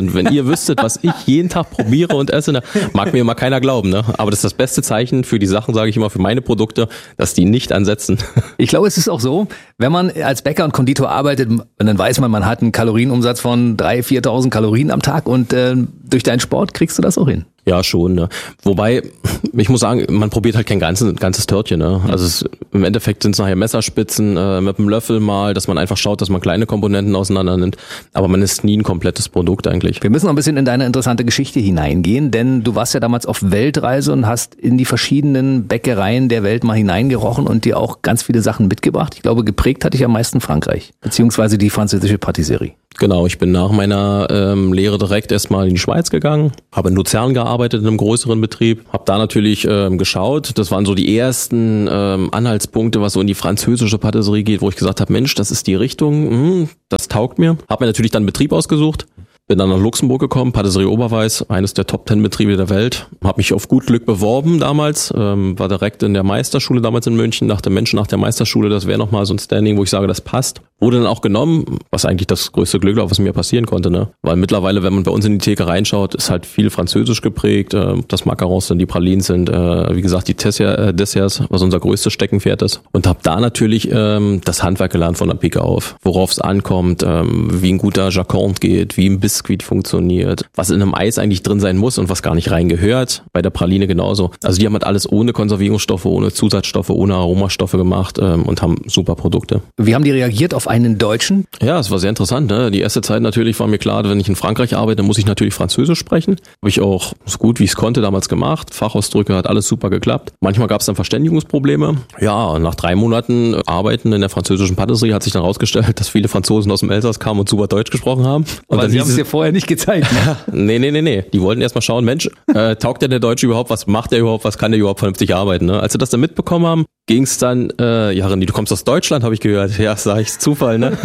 Und wenn ihr wüsstet, was ich jeden Tag probiere und esse, ne, mag mir immer keiner glauben. Ne? Aber das ist das beste Zeichen für die Sachen, sage ich immer, für meine Produkte, dass die nicht ansetzen. Ich glaube, es ist auch so, wenn man als Bäcker und Konditor arbeitet, dann weiß man, man hat einen Kalorienumsatz von dreitausend, viertausend Kalorien am Tag und äh, durch deinen Sport kriegst du das auch hin. Ja, schon. Ne? Wobei, ich muss sagen, man probiert halt kein ganzes, ganzes Törtchen. Ne? Also es, im Endeffekt sind es nachher Messerspitzen äh, mit einem Löffel mal, dass man einfach schaut, dass man kleine Komponenten auseinander nimmt. Aber man ist nie ein komplettes Produkt eigentlich. Wir müssen noch ein bisschen in deine interessante Geschichte hineingehen, denn du warst ja damals auf Weltreise und hast in die verschiedenen Bäckereien der Welt mal hineingerochen und dir auch ganz viele Sachen mitgebracht. Ich glaube, geprägt hat dich am meisten Frankreich, beziehungsweise die französische Patisserie. Genau, ich bin nach meiner ähm, Lehre direkt erstmal in die Schweiz gegangen, habe in Luzern gearbeitet, in einem größeren Betrieb, habe da natürlich ähm, geschaut, das waren so die ersten ähm, Anhaltspunkte, was so in die französische Patisserie geht, wo ich gesagt habe, Mensch, das ist die Richtung, hm, das taugt mir. Habe mir natürlich dann einen Betrieb ausgesucht. Bin dann nach Luxemburg gekommen, Patisserie Oberweiß, eines der Top Ten Betriebe der Welt. Habe mich auf gut Glück beworben damals, ähm, war direkt in der Meisterschule damals in München, dachte Mensch, nach der Meisterschule, das wäre nochmal so ein Standing, wo ich sage, das passt. Wurde dann auch genommen, was eigentlich das größte Glück war, was mir passieren konnte. Ne? Weil mittlerweile, wenn man bei uns in die Theke reinschaut, ist halt viel französisch geprägt. Äh, das Macarons sind, die Pralinen sind, äh, wie gesagt, die Tessia, äh, Desserts, was unser größtes Steckenpferd ist. Und habe da natürlich ähm, das Handwerk gelernt von der Pike auf, worauf es ankommt, ähm, wie ein guter Jacquard geht, wie ein Biskuit funktioniert, was in einem Eis eigentlich drin sein muss und was gar nicht reingehört. Bei der Praline genauso. Also die haben halt alles ohne Konservierungsstoffe, ohne Zusatzstoffe, ohne Aromastoffe gemacht ähm, und haben super Produkte. Wie haben die reagiert auf einen Deutschen? Ja, es war sehr interessant. Ne? Die erste Zeit natürlich war mir klar, wenn ich in Frankreich arbeite, muss ich natürlich Französisch sprechen. Habe ich auch so gut wie ich es konnte damals gemacht. Fachausdrücke hat alles super geklappt. Manchmal gab es dann Verständigungsprobleme. Ja, nach drei Monaten Arbeiten in der französischen Patisserie hat sich dann herausgestellt, dass viele Franzosen aus dem Elsass kamen und super Deutsch gesprochen haben. Und aber sie haben es dir vorher nicht gezeigt. Ne? nee, nee, nee, nee. Die wollten erst mal schauen, Mensch, äh, taugt der der Deutsche überhaupt? Was macht der überhaupt? Was kann der überhaupt vernünftig arbeiten? Ne? Als sie das dann mitbekommen haben, ging es dann, äh, ja René, du kommst aus Deutschland, habe ich gehört. Ja, sag ich, Zufall, ne?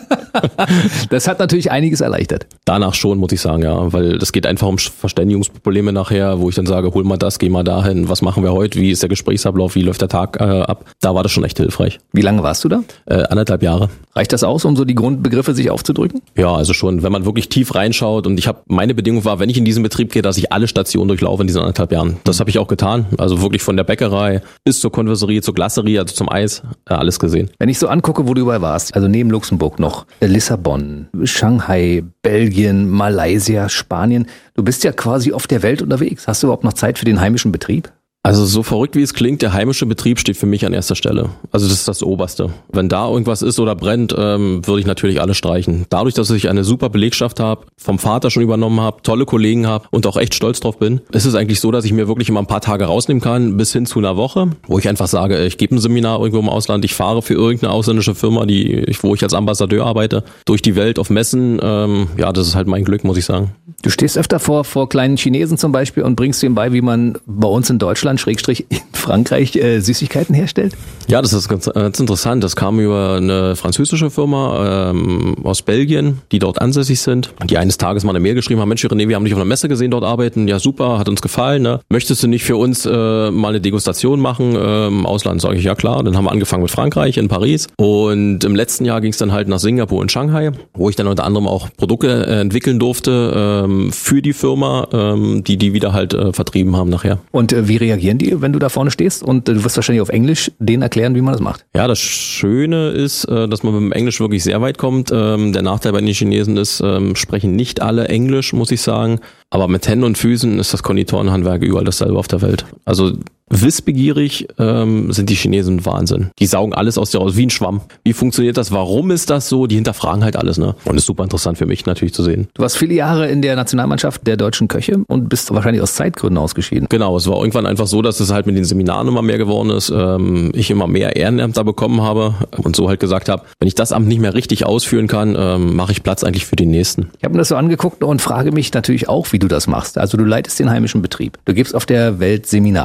Das hat natürlich einiges erleichtert. Danach schon, muss ich sagen, ja, weil das geht einfach um Verständigungsprobleme nachher, wo ich dann sage, hol mal das, geh mal dahin, was machen wir heute, wie ist der Gesprächsablauf, wie läuft der Tag äh, ab. Da war das schon echt hilfreich. Wie lange warst du da? Äh, anderthalb Jahre. Reicht das aus, um so die Grundbegriffe sich aufzudrücken? Ja, also schon, wenn man wirklich tief reinschaut und ich habe, meine Bedingung war, wenn ich in diesen Betrieb gehe, dass ich alle Stationen durchlaufe in diesen anderthalb Jahren. Das habe ich auch getan, also wirklich von der Bäckerei bis zur Konfiserie, zur Glacerie, also zum Eis, äh, alles gesehen. Wenn ich so angucke, wo du überall warst, also neben Luxemburg noch Lissabon, Shanghai, Belgien, Malaysia, Spanien, du bist ja quasi auf der Welt unterwegs. Hast du überhaupt noch Zeit für den heimischen Betrieb? Also so verrückt wie es klingt, der heimische Betrieb steht für mich an erster Stelle. Also das ist das Oberste. Wenn da irgendwas ist oder brennt, ähm, würde ich natürlich alles streichen. Dadurch, dass ich eine super Belegschaft habe, vom Vater schon übernommen habe, tolle Kollegen habe und auch echt stolz drauf bin, ist es eigentlich so, dass ich mir wirklich immer ein paar Tage rausnehmen kann, bis hin zu einer Woche, wo ich einfach sage, ich gebe ein Seminar irgendwo im Ausland, ich fahre für irgendeine ausländische Firma, die wo ich als Ambassadeur arbeite, durch die Welt auf Messen. Ähm, ja, das ist halt mein Glück, muss ich sagen. Du stehst öfter vor, vor kleinen Chinesen zum Beispiel und bringst denen bei, wie man bei uns in Deutschland Schrägstrich in Frankreich äh, Süßigkeiten herstellt? Ja, das ist ganz, ganz interessant. Das kam über eine französische Firma ähm, aus Belgien, die dort ansässig sind. Die eines Tages mal eine Mail geschrieben haben, Mensch, René, wir haben dich auf einer Messe gesehen, dort arbeiten. Ja, super, hat uns gefallen. Ne? Möchtest du nicht für uns äh, mal eine Degustation machen äh, im Ausland? Sage ich, ja klar. Dann haben wir angefangen mit Frankreich, in Paris. Und im letzten Jahr ging es dann halt nach Singapur und Shanghai, wo ich dann unter anderem auch Produkte äh, entwickeln durfte ähm, für die Firma, ähm, die die wieder halt äh, vertrieben haben nachher. Und äh, wie reagieren die, wenn du da vorne stehst? Und äh, du wirst wahrscheinlich auf Englisch denen erklären, wie man das macht. Ja, das Schöne ist, äh, dass man mit dem Englisch wirklich sehr weit kommt. Ähm, der Nachteil bei den Chinesen ist, ähm, sprechen nicht alle Englisch, muss ich sagen. Aber mit Händen und Füßen ist das Konditorenhandwerk überall dasselbe auf der Welt. Also wissbegierig ähm, sind die Chinesen Wahnsinn. Die saugen alles aus dir raus, wie ein Schwamm. Wie funktioniert das? Warum ist das so? Die hinterfragen halt alles, ne? Und ist super interessant für mich natürlich zu sehen. Du warst viele Jahre in der Nationalmannschaft der deutschen Köche und bist wahrscheinlich aus Zeitgründen ausgeschieden. Genau, es war irgendwann einfach so, dass es halt mit den Seminaren immer mehr geworden ist. Ähm, ich immer mehr Ehrenämter bekommen habe und so halt gesagt habe, wenn ich das Amt nicht mehr richtig ausführen kann, ähm, mache ich Platz eigentlich für den nächsten. Ich habe mir das so angeguckt und frage mich natürlich auch, wie du das machst. Also du leitest den heimischen Betrieb. Du gibst auf der Welt Seminare in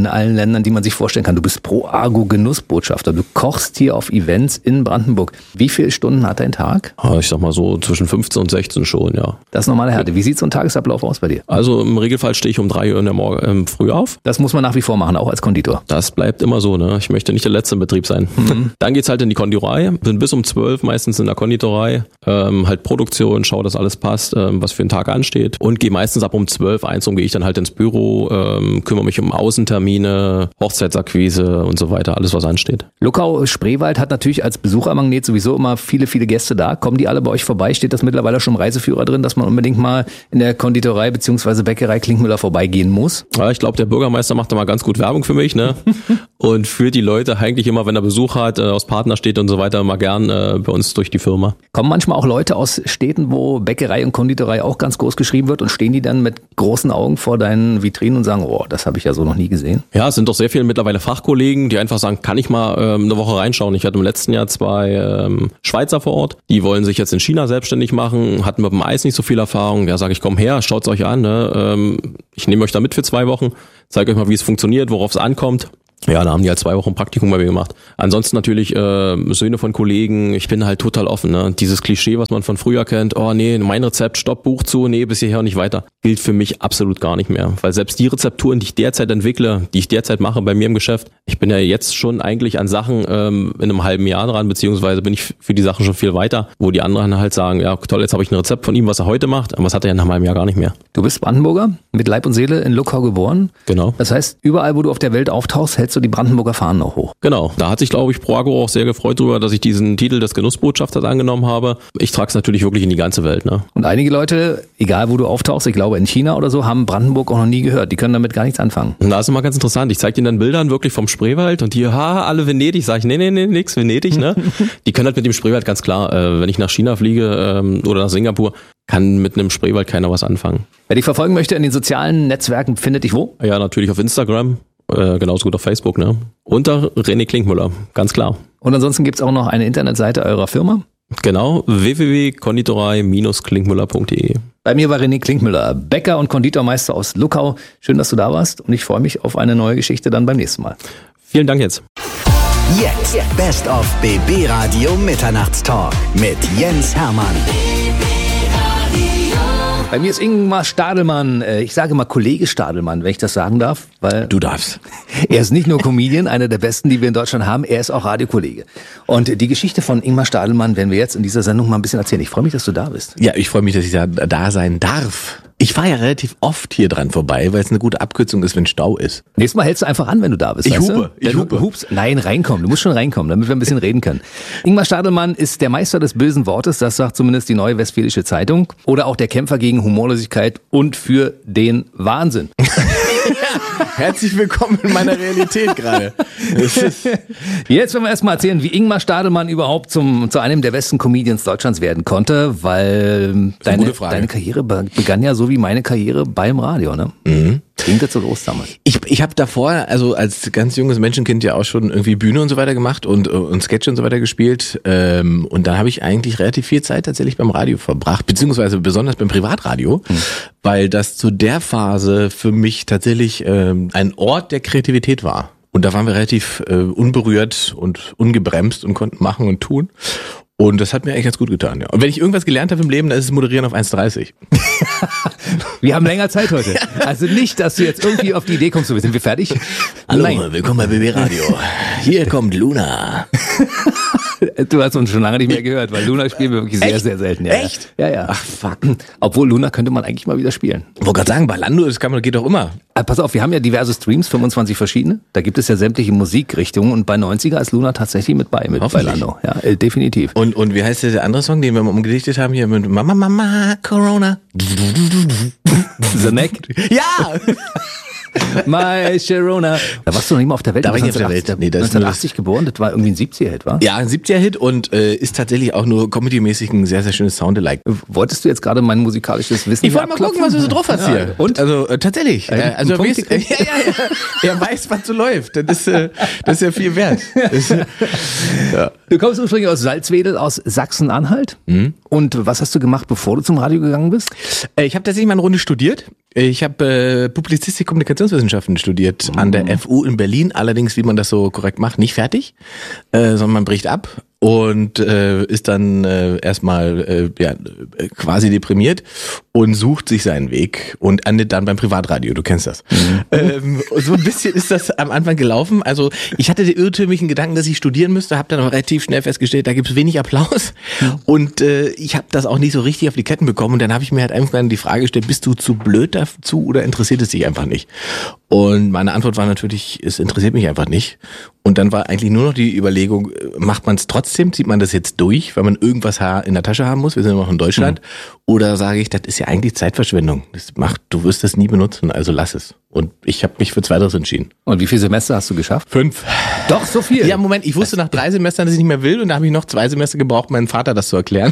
allen Ländern, die man sich vorstellen kann. Du bist Pro-Argo-Genussbotschafter. Du kochst hier auf Events in Brandenburg. Wie viele Stunden hat dein Tag? Ich sag mal so zwischen fünfzehn und sechzehn schon, ja. Das ist normale Härte. Wie sieht so ein Tagesablauf aus bei dir? Also im Regelfall stehe ich um drei Uhr in der Morgen ähm, früh auf. Das muss man nach wie vor machen, auch als Konditor. Das bleibt immer so, ne? Ich möchte nicht der Letzte im Betrieb sein. Mhm. Dann geht's halt in die Konditorei. Bin bis um zwölf meistens in der Konditorei. Ähm, halt Produktion, schau, dass alles passt, ähm, was für den Tag ansteht. Und gehe meistens ab um zwölf, eins Uhr gehe ich dann halt ins Büro, ähm, kümmere mich um Außentermine, Hochzeitsakquise und so weiter, alles was ansteht. Luckau-Spreewald hat natürlich als Besuchermagnet sowieso immer viele, viele Gäste da. Kommen die alle bei euch vorbei? Steht das mittlerweile schon im Reiseführer drin, dass man unbedingt mal in der Konditorei bzw. Bäckerei Klinkmüller vorbeigehen muss? Ja, ich glaube, der Bürgermeister macht da mal ganz gut Werbung für mich, ne? Und führt die Leute eigentlich immer, wenn er Besuch hat, aus Partnerstädten und so weiter, mal gern äh, bei uns durch die Firma. Kommen manchmal auch Leute aus Städten, wo Bäckerei und Konditorei auch ganz groß geschrieben wird und stehen die dann mit großen Augen vor deinen Vitrinen und sagen, oh, das habe ich ja so noch nie gesehen? Ja, es sind doch sehr viele mittlerweile Fachkollegen, die einfach sagen, kann ich mal ähm, eine Woche reinschauen. Ich hatte im letzten Jahr zwei ähm, Schweizer vor Ort, die wollen sich jetzt in China selbstständig machen, hatten mit dem Eis nicht so viel Erfahrung. Ja, sage ich, komm her, schaut's euch an. Ne? Ähm, ich nehme euch da mit für zwei Wochen, zeige euch mal, wie es funktioniert, worauf es ankommt. Ja, da haben die halt zwei Wochen Praktikum bei mir gemacht. Ansonsten natürlich äh, Söhne von Kollegen, ich bin halt total offen. Ne? Dieses Klischee, was man von früher kennt, oh nee, mein Rezept, Stopp, Buch zu, nee, bis hierher und nicht weiter, gilt für mich absolut gar nicht mehr. Weil selbst die Rezepturen, die ich derzeit entwickle, die ich derzeit mache bei mir im Geschäft, ich bin ja jetzt schon eigentlich an Sachen ähm, in einem halben Jahr dran, beziehungsweise bin ich für die Sachen schon viel weiter, wo die anderen halt sagen, ja toll, jetzt habe ich ein Rezept von ihm, was er heute macht, aber das hat er ja nach einem halben Jahr gar nicht mehr. Du bist Brandenburger, mit Leib und Seele in Luckau geboren. Genau. Das heißt, überall, wo du auf der Welt auftauchst, hältst du die Brandenburger Fahnen noch hoch. Genau, da hat sich, glaube ich, ProAgro auch sehr gefreut drüber, dass ich diesen Titel des Genussbotschafters angenommen habe. Ich trage es natürlich wirklich in die ganze Welt. Ne? Und einige Leute, egal wo du auftauchst, ich glaube in China oder so, haben Brandenburg auch noch nie gehört. Die können damit gar nichts anfangen. Und da ist immer ganz interessant. Ich zeige denen dann Bildern wirklich vom Spreewald und die, ha, alle Venedig. Sag ich, nee, nee, nee, nix Venedig. Ne? Die können halt mit dem Spreewald ganz klar, äh, wenn ich nach China fliege ähm, oder nach Singapur, kann mit einem Spreewald keiner was anfangen. Wer dich verfolgen möchte in den sozialen Netzwerken, findet dich wo? Ja, natürlich auf Instagram. Äh, genauso gut auf Facebook, ne? Unter René Klinkmüller, ganz klar. Und ansonsten gibt's auch noch eine Internetseite eurer Firma? Genau, w w w punkt konditorei Bindestrich klinkmüller punkt de. Bei mir war René Klinkmüller, Bäcker und Konditormeister aus Luckau. Schön, dass du da warst und ich freue mich auf eine neue Geschichte dann beim nächsten Mal. Vielen Dank jetzt. Jetzt Best of B B Radio Mitternachtstalk mit Jens Hermann. Bei mir ist Ingmar Stadelmann, ich sage mal Kollege Stadelmann, wenn ich das sagen darf. Weil du darfst. Er ist nicht nur Comedian, einer der besten, die wir in Deutschland haben, er ist auch Radiokollege. Und die Geschichte von Ingmar Stadelmann werden wir jetzt in dieser Sendung mal ein bisschen erzählen. Ich freue mich, dass du da bist. Ja, ich freue mich, dass ich da, da sein darf. Ich fahre ja relativ oft hier dran vorbei, weil es eine gute Abkürzung ist, wenn Stau ist. Nächstes Mal hältst du einfach an, wenn du da bist. Ich weißt hupe, du? ich Wenn hupe. Du hupst, nein, reinkommen. Du musst schon reinkommen, damit wir ein bisschen reden können. Ingmar Stadelmann ist der Meister des bösen Wortes, das sagt zumindest die Neue Westfälische Zeitung. Oder auch der Kämpfer gegen Humorlosigkeit und für den Wahnsinn. Herzlich willkommen in meiner Realität gerade. Jetzt wollen wir erstmal erzählen, wie Ingmar Stadelmann überhaupt zum, zu einem der besten Comedians Deutschlands werden konnte, weil deine, deine Karriere begann ja so wie meine Karriere beim Radio, ne? Mhm. Klingt jetzt so groß damals. Ich, ich habe davor, also als ganz junges Menschenkind ja auch schon irgendwie Bühne und so weiter gemacht und, und Sketch und so weiter gespielt. Ähm, und da habe ich eigentlich relativ viel Zeit tatsächlich beim Radio verbracht, beziehungsweise besonders beim Privatradio, mhm. weil das zu der Phase für mich tatsächlich ähm, ein Ort der Kreativität war. Und da waren wir relativ äh, unberührt und ungebremst und konnten machen und tun. Und das hat mir eigentlich ganz gut getan, ja. Und wenn ich irgendwas gelernt habe im Leben, dann ist es Moderieren auf eins dreißig. Wir haben länger Zeit heute. Also nicht, dass du jetzt irgendwie auf die Idee kommst, sind wir fertig? Hallo, Nein. Willkommen bei B B Radio. Hier kommt Luna. Du hast uns schon lange nicht mehr gehört, weil Luna spielen wir wirklich sehr, Echt? sehr selten. Ja, Echt? Ja, ja. Ach, fuck. Obwohl Luna könnte man eigentlich mal wieder spielen. Ich wollte gerade sagen, Balando, das kann man, geht doch immer. Also pass auf, wir haben ja diverse Streams, fünfundzwanzig verschiedene. Da gibt es ja sämtliche Musikrichtungen und bei neunziger ist Luna tatsächlich mit bei, mit Balando. Ja, äh, definitiv. Und, und wie heißt der andere Song, den wir mal umgedichtet haben hier mit Mama, Mama, Corona? The Neck? Ja! My Sharona. Da warst du noch nicht mal auf der Welt. Da war ich nicht auf der Welt. Nee, das neunzehnhundertachtzig geboren, das war irgendwie ein siebziger-Hit, war? Ja, ein siebziger-Hit und äh, ist tatsächlich auch nur comedymäßig ein sehr, sehr schönes Soundalike. Wolltest du jetzt gerade mein musikalisches Wissen Ich wollte mal gucken, was du so drauf hast ja. hier. Und? Also äh, tatsächlich. Äh, also er, weiß, äh, ja, ja, ja. Er weiß, was so läuft. Das ist, äh, das ist ja viel wert. Das, äh, ja. Du kommst ursprünglich aus Salzwedel, aus Sachsen-Anhalt. Mhm. Und was hast du gemacht, bevor du zum Radio gegangen bist? Äh, ich habe tatsächlich mal eine Runde studiert. Ich habe äh, Publizistik, Kommunikationswissenschaften studiert an der F U in Berlin. Allerdings, wie man das so korrekt macht, nicht fertig, äh, sondern man bricht ab und äh, ist dann äh, erstmal äh, ja, quasi deprimiert und sucht sich seinen Weg und endet dann beim Privatradio. Du kennst das. Mhm. Ähm, so ein bisschen ist das am Anfang gelaufen. Also ich hatte den irrtümlichen Gedanken, dass ich studieren müsste, habe dann aber relativ schnell festgestellt, da gibt's wenig Applaus mhm. und äh, ich habe das auch nicht so richtig auf die Ketten bekommen. Und dann habe ich mir halt einfach die Frage gestellt, bist du zu blöd dazu oder interessiert es dich einfach nicht? Und meine Antwort war natürlich, es interessiert mich einfach nicht. Und dann war eigentlich nur noch die Überlegung, macht man es trotzdem, zieht man das jetzt durch, weil man irgendwas in der Tasche haben muss, wir sind noch in Deutschland, mhm. oder sage ich, das ist ja eigentlich Zeitverschwendung, das macht, du wirst das nie benutzen, also lass es. Und ich habe mich für Zweiteres entschieden. Und wie viele Semester hast du geschafft? Fünf. Doch, so viel? Ja, Moment, ich wusste nach drei Semestern, dass ich nicht mehr will und da habe ich noch zwei Semester gebraucht, meinem Vater das zu erklären.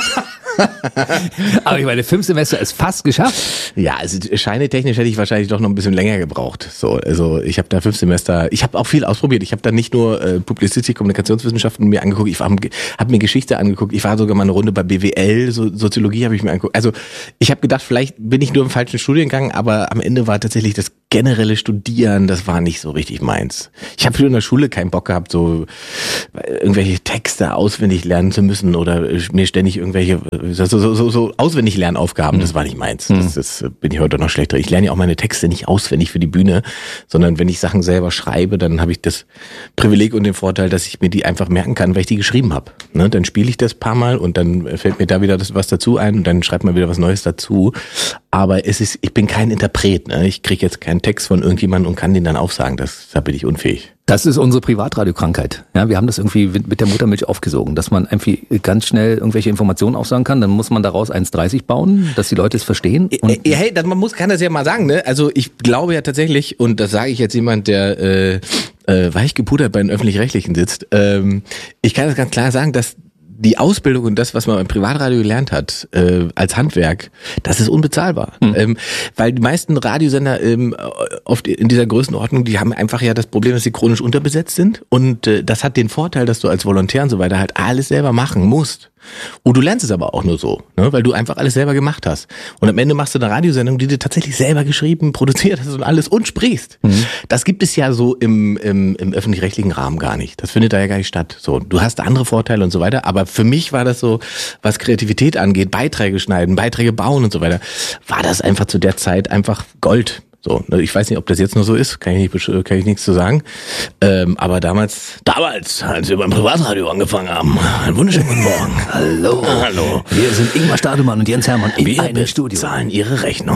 Aber ich meine, fünf Semester ist fast geschafft. Ja, also scheinetechnisch hätte ich wahrscheinlich doch noch ein bisschen länger gebraucht. So, also ich habe da fünf Semester, ich habe auch viel ausprobiert. Ich habe da nicht nur äh, Publizistik, Kommunikationswissenschaften mir angeguckt, ich habe hab mir Geschichte angeguckt, ich war sogar mal eine Runde bei B W L, so, Soziologie habe ich mir angeguckt. Also ich habe gedacht, vielleicht bin ich nur im falschen Studiengang, aber am Ende war tatsächlich das generelle Studieren, das war nicht so richtig meins. Ich habe früher in der Schule keinen Bock gehabt, so irgendwelche Texte auswendig lernen zu müssen oder mir ständig irgendwelche so, so, so, so auswendig Lernaufgaben, mhm. das war nicht meins. Das, das bin ich heute noch schlechter. Ich lerne ja auch meine Texte nicht auswendig für die Bühne, sondern wenn ich Sachen selber schreibe, dann habe ich das Privileg und den Vorteil, dass ich mir die einfach merken kann, weil ich die geschrieben habe. Ne? Dann spiele ich das paar Mal und dann fällt mir da wieder das, was dazu ein und dann schreibt man wieder was Neues dazu. Aber es ist, ich bin kein Interpret. Ne? Ich kriege jetzt keinen Text von irgendjemandem und kann den dann aufsagen. Das, da bin ich unfähig. Das ist unsere Privatradiokrankheit. Ja, wir haben das irgendwie mit der Muttermilch aufgesogen, dass man irgendwie ganz schnell irgendwelche Informationen aufsagen kann. Dann muss man daraus eins dreißig bauen, dass die Leute es verstehen. Und ja, hey, man muss, kann das ja mal sagen. Ne? Also ich glaube ja tatsächlich, und das sage ich jetzt jemand, der äh, äh, weich gepudert bei den Öffentlich-Rechtlichen sitzt. Ähm, ich kann das ganz klar sagen, dass die Ausbildung und das, was man beim Privatradio gelernt hat, äh, als Handwerk, das ist unbezahlbar. Mhm. Ähm, weil die meisten Radiosender ähm, oft in dieser Größenordnung, die haben einfach ja das Problem, dass sie chronisch unterbesetzt sind. Und äh, das hat den Vorteil, dass du als Volontär und so weiter halt alles selber machen musst. Und du lernst es aber auch nur so, ne? Weil du einfach alles selber gemacht hast. Und am Ende machst du eine Radiosendung, die du tatsächlich selber geschrieben, produziert hast und alles und sprichst. Mhm. Das gibt es ja so im, im, im öffentlich-rechtlichen Rahmen gar nicht. Das findet da ja gar nicht statt. So, du hast andere Vorteile und so weiter. Aber für mich war das so, was Kreativität angeht, Beiträge schneiden, Beiträge bauen und so weiter, war das einfach zu der Zeit einfach Gold. So, ich weiß nicht, ob das jetzt nur so ist, kann ich nicht, kann ich nichts zu sagen. Ähm, aber damals, damals, als wir beim Privatradio angefangen haben, einen wunderschönen guten Morgen. Hallo. Hallo. Wir sind Ingmar Stadelmann und Jens Hermann in wir einem Studio. Wir bezahlen Ihre Rechnung.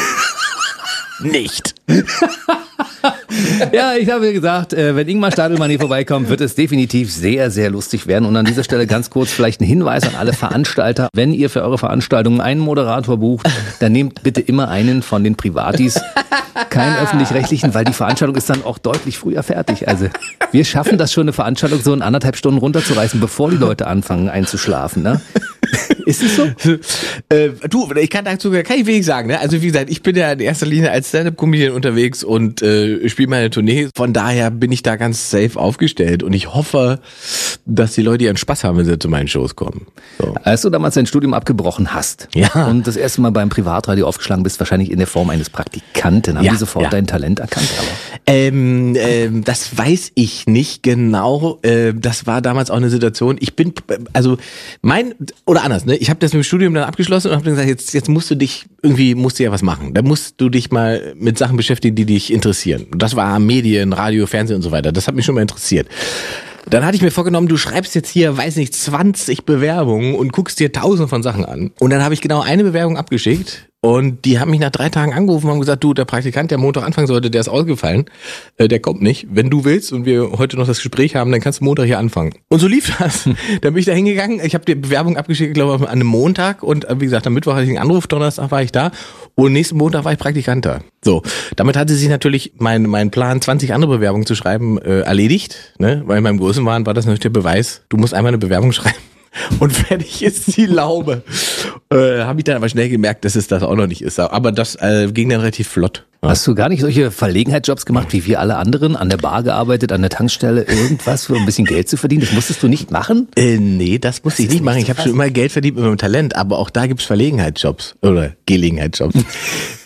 Nicht. Ja, ich habe gesagt, wenn Ingmar Stadelmann hier vorbeikommt, wird es definitiv sehr, sehr lustig werden. Und an dieser Stelle ganz kurz vielleicht ein Hinweis an alle Veranstalter. Wenn ihr für eure Veranstaltungen einen Moderator bucht, dann nehmt bitte immer einen von den Privatis, keinen öffentlich-rechtlichen, weil die Veranstaltung ist dann auch deutlich früher fertig. Also wir schaffen das schon, eine Veranstaltung so in anderthalb Stunden runterzureißen, bevor die Leute anfangen einzuschlafen. Ne? Ist es so? Äh, du, ich kann dazu kann ich wenig sagen. Ne? Also wie gesagt, ich bin ja in erster Linie als Stand-Up-Comedian unterwegs und äh, spiele meine Tournee. Von daher bin ich da ganz safe aufgestellt und ich hoffe, dass die Leute ihren Spaß haben, wenn sie zu meinen Shows kommen. So. Als du damals dein Studium abgebrochen hast ja. und das erste Mal beim Privatradio aufgeschlagen bist, wahrscheinlich in der Form eines Praktikanten, haben ja, die sofort ja. dein Talent erkannt? Aber ähm, ähm, das weiß ich nicht genau. Äh, das war damals auch eine Situation. Ich bin, also mein, oder anders, ne? Ich habe das mit dem Studium dann abgeschlossen und habe dann gesagt, jetzt, jetzt musst du dich, irgendwie musst du ja was machen. Da musst du dich mal mit Sachen beschäftigen, die dich interessieren. Und das war Medien, Radio, Fernsehen und so weiter. Das hat mich schon mal interessiert. Dann hatte ich mir vorgenommen, du schreibst jetzt hier, weiß nicht, zwanzig Bewerbungen und guckst dir tausend von Sachen an. Und dann habe ich genau eine Bewerbung abgeschickt und die haben mich nach drei Tagen angerufen und haben gesagt, du, der Praktikant, der Montag anfangen sollte, der ist ausgefallen, äh, der kommt nicht. Wenn du willst und wir heute noch das Gespräch haben, dann kannst du Montag hier anfangen. Und so lief das. Hm. Dann bin ich da hingegangen, ich habe die Bewerbung abgeschickt, glaube ich, an einem Montag und wie gesagt, am Mittwoch hatte ich einen Anruf, Donnerstag war ich da und nächsten Montag war ich Praktikant da. So, damit hatte sich natürlich mein mein Plan, zwanzig andere Bewerbungen zu schreiben, äh, erledigt, ne? Weil in meinem Größenwahn war das natürlich der Beweis, du musst einmal eine Bewerbung schreiben und fertig ist die Laube. Äh, habe ich dann aber schnell gemerkt, dass es das auch noch nicht ist. Aber das äh, ging dann relativ flott. Ja. Hast du gar nicht solche Verlegenheitsjobs gemacht, wie wir alle anderen, an der Bar gearbeitet, an der Tankstelle, irgendwas für ein bisschen Geld zu verdienen? Das musstest du nicht machen? Äh, nee, das musste ich nicht machen. Ich habe schon immer Geld verdient mit meinem Talent, aber auch da gibt's Verlegenheitsjobs oder Gelegenheitsjobs.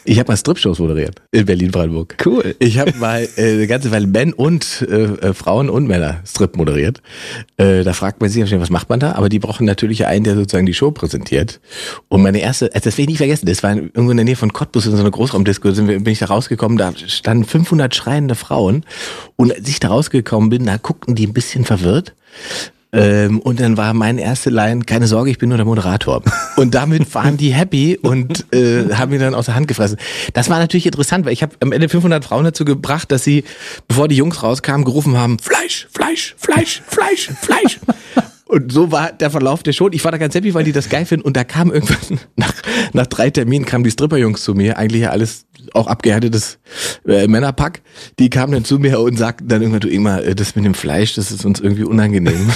Ich habe mal Strip-Shows moderiert in Berlin-Brandenburg. Cool. Ich habe mal äh, eine ganze Weile Männer und äh, Frauen und Männer Strip moderiert. Äh, da fragt man sich, was macht man da? Aber die brauchen natürlich einen, der sozusagen die Show präsentiert. Und meine erste, also das will ich nie vergessen, das war irgendwo in der Nähe von Cottbus in so einer Großraumdisco, sind wir, bin ich da rausgekommen, da standen fünfhundert schreiende Frauen. Und als ich da rausgekommen bin, da guckten die ein bisschen verwirrt. Ähm, und dann war meine erste Line, keine Sorge, ich bin nur der Moderator. Und damit waren die happy und äh, haben mir dann aus der Hand gefressen. Das war natürlich interessant, weil ich habe am Ende fünfhundert Frauen dazu gebracht, dass sie, bevor die Jungs rauskamen, gerufen haben, Fleisch, Fleisch, Fleisch, Fleisch, Fleisch. Und so war der Verlauf der Show. Ich war da ganz happy, weil die das geil finden. Und da kam irgendwann, nach, nach drei Terminen kamen die Stripperjungs zu mir, eigentlich ja alles auch abgehärtetes äh, Männerpack. Die kamen dann zu mir und sagten dann irgendwann, du Ingmar, das mit dem Fleisch, das ist uns irgendwie unangenehm.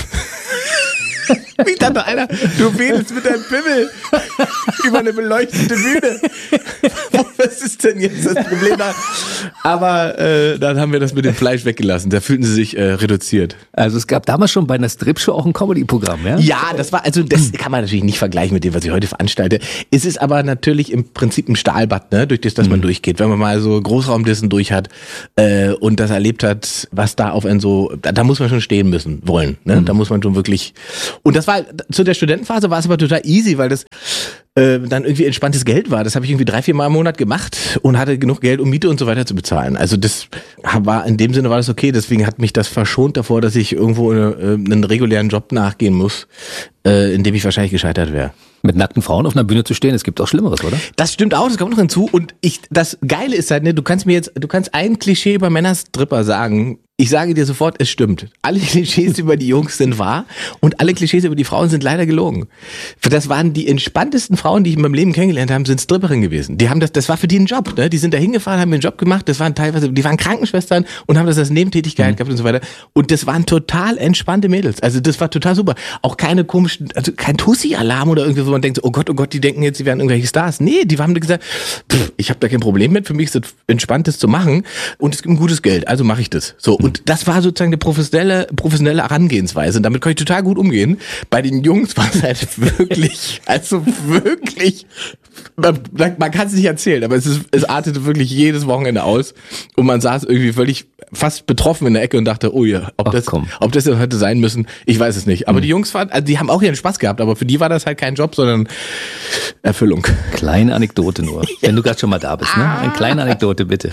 Wie dachte einer, du wedelst mit deinem Pimmel über eine beleuchtete Bühne. Was ist denn jetzt das Problem da? Aber äh, dann haben wir das mit dem Fleisch weggelassen. Da fühlten sie sich äh, reduziert. Also es gab damals schon bei einer Strip-Show auch ein Comedy-Programm, ja? Ja, das war, also das kann man natürlich nicht vergleichen mit dem, was ich heute veranstalte. Es ist aber natürlich im Prinzip ein Stahlbad, ne, durch das, das man mhm. durchgeht. Wenn man mal so Großraumdissen durch hat äh, und das erlebt hat, was da auf einen so, da, da muss man schon stehen müssen, wollen. Ne? Mhm. Da muss man schon wirklich. Und das war, zu der Studentenphase war es aber total easy, weil das äh, dann irgendwie entspanntes Geld war. Das habe ich irgendwie drei, vier Mal im Monat gemacht und hatte genug Geld, um Miete und so weiter zu bezahlen. Also das war, in dem Sinne war das okay. Deswegen hat mich das verschont davor, dass ich irgendwo eine, äh, einen regulären Job nachgehen muss, äh, in dem ich wahrscheinlich gescheitert wäre. Mit nackten Frauen auf einer Bühne zu stehen, es gibt auch Schlimmeres, oder? Das stimmt auch, das kommt noch hinzu. Und ich, das Geile ist halt, ne, du kannst mir jetzt, du kannst ein Klischee über Männerstripper sagen. Ich sage dir sofort, es stimmt. Alle Klischees über die Jungs sind wahr und alle Klischees über die Frauen sind leider gelogen. Das waren die entspanntesten Frauen, die ich in meinem Leben kennengelernt habe, sind Stripperinnen gewesen. Die haben das, das war für die ein Job, ne? Die sind da hingefahren, haben einen Job gemacht, das waren teilweise, die waren Krankenschwestern und haben das als Nebentätigkeit mhm. gehabt und so weiter. Und das waren total entspannte Mädels. Also das war total super. Auch keine komischen, also kein Tussi-Alarm oder irgendwie, wo man denkt, so, oh Gott, oh Gott, die denken jetzt, sie wären irgendwelche Stars. Nee, die haben gesagt, pff, ich habe da kein Problem mit, für mich ist es entspannt, das zu machen und es gibt ein gutes Geld, also mache ich das. So, und das war sozusagen eine professionelle, professionelle Herangehensweise und damit kann ich total gut umgehen. Bei den Jungs war es halt wirklich, also wirklich, man, man kann es nicht erzählen, aber es, ist, es artete wirklich jedes Wochenende aus und man saß irgendwie völlig fast betroffen in der Ecke und dachte, oh ja, ob, Ach, das, ob das hätte sein müssen, ich weiß es nicht. Aber mhm. die Jungs waren, also die haben auch ihren Spaß gehabt, aber für die war das halt kein Job, sondern Erfüllung. Kleine Anekdote nur, ja. Wenn du gerade schon mal da bist, ne? Eine kleine Anekdote, bitte.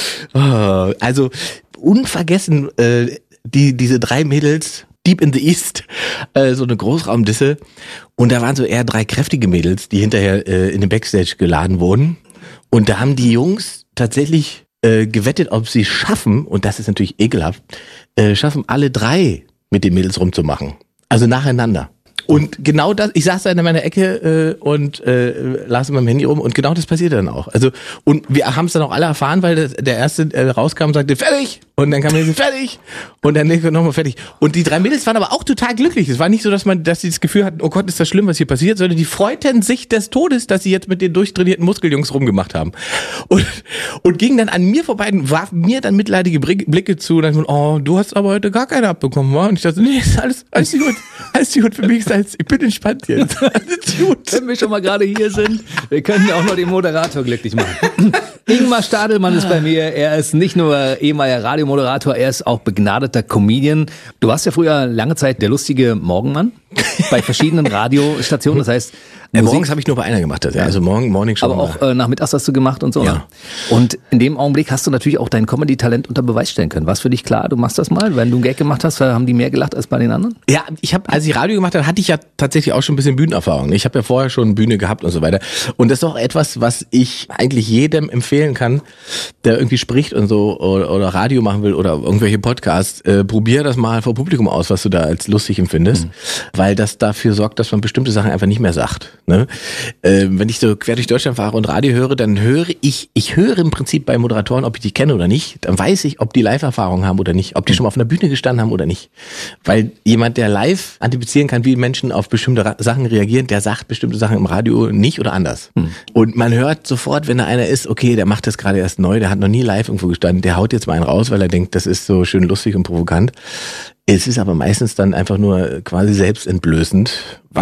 Also, unvergessen, äh, die, diese drei Mädels, Deep in the East, äh, so eine Großraumdisse. Und da waren so eher drei kräftige Mädels, die hinterher äh, in den Backstage geladen wurden. Und da haben die Jungs tatsächlich äh, gewettet, ob sie schaffen, und das ist natürlich ekelhaft, äh, schaffen alle drei mit den Mädels rumzumachen. Also nacheinander. Und genau das, ich saß da in meiner Ecke äh, und äh, las in meinem Handy rum und genau das passierte dann auch. Also und wir haben es dann auch alle erfahren, weil das, der erste äh, rauskam und sagte fertig und dann kam der nächste fertig und der nächste nochmal fertig. Und die drei Mädels waren aber auch total glücklich. Es war nicht so, dass man, dass sie das Gefühl hatten, oh Gott, ist das schlimm, was hier passiert, sondern die freuten sich des Todes, dass sie jetzt mit den durchtrainierten Muskeljungs rumgemacht haben. Und und gingen dann an mir vorbei und warfen mir dann mitleidige Blicke zu und dann, oh, du hast aber heute gar keine abbekommen, wa? Und ich dachte, nee, ist alles, alles gut, alles gut für mich. Ich bin entspannt jetzt. Wenn wir schon mal gerade hier sind, wir können ja auch noch den Moderator glücklich machen. Ingmar Stadelmann ist bei mir. Er ist nicht nur ehemaliger Radiomoderator, er ist auch begnadeter Comedian. Du warst ja früher lange Zeit der lustige Morgenmann bei verschiedenen Radiostationen. Das heißt, Ja, morgens habe ich nur bei einer gemacht, ja. Also morgen, Morning Show. Aber auch äh, nachmittags hast du gemacht und so. Ja. Ne? Und in dem Augenblick hast du natürlich auch dein Comedy-Talent unter Beweis stellen können. War es für dich klar, du machst das mal? Wenn du einen Gag gemacht hast, haben die mehr gelacht als bei den anderen? Ja, ich habe, als ich Radio gemacht habe, hatte ich ja tatsächlich auch schon ein bisschen Bühnenerfahrung. Ich habe ja vorher schon Bühne gehabt und so weiter. Und das ist auch etwas, was ich eigentlich jedem empfehlen kann, der irgendwie spricht und so oder, oder Radio machen will oder irgendwelche Podcasts. Äh, probier das mal vor Publikum aus, was du da als lustig empfindest, mhm. weil das dafür sorgt, dass man bestimmte Sachen einfach nicht mehr sagt. Ne? Äh, wenn ich so quer durch Deutschland fahre und Radio höre, dann höre ich, ich höre im Prinzip bei Moderatoren, ob ich die kenne oder nicht, dann weiß ich, ob die Live-Erfahrung haben oder nicht, ob die schon mal auf einer Bühne gestanden haben oder nicht. Weil jemand, der live antizipieren kann, wie Menschen auf bestimmte Ra- Sachen reagieren, der sagt bestimmte Sachen im Radio nicht oder anders. Hm. Und man hört sofort, wenn da einer ist, okay, der macht das gerade erst neu, der hat noch nie live irgendwo gestanden, der haut jetzt mal einen raus, weil er denkt, das ist so schön lustig und provokant. Es ist aber meistens dann einfach nur quasi selbstentblößend, was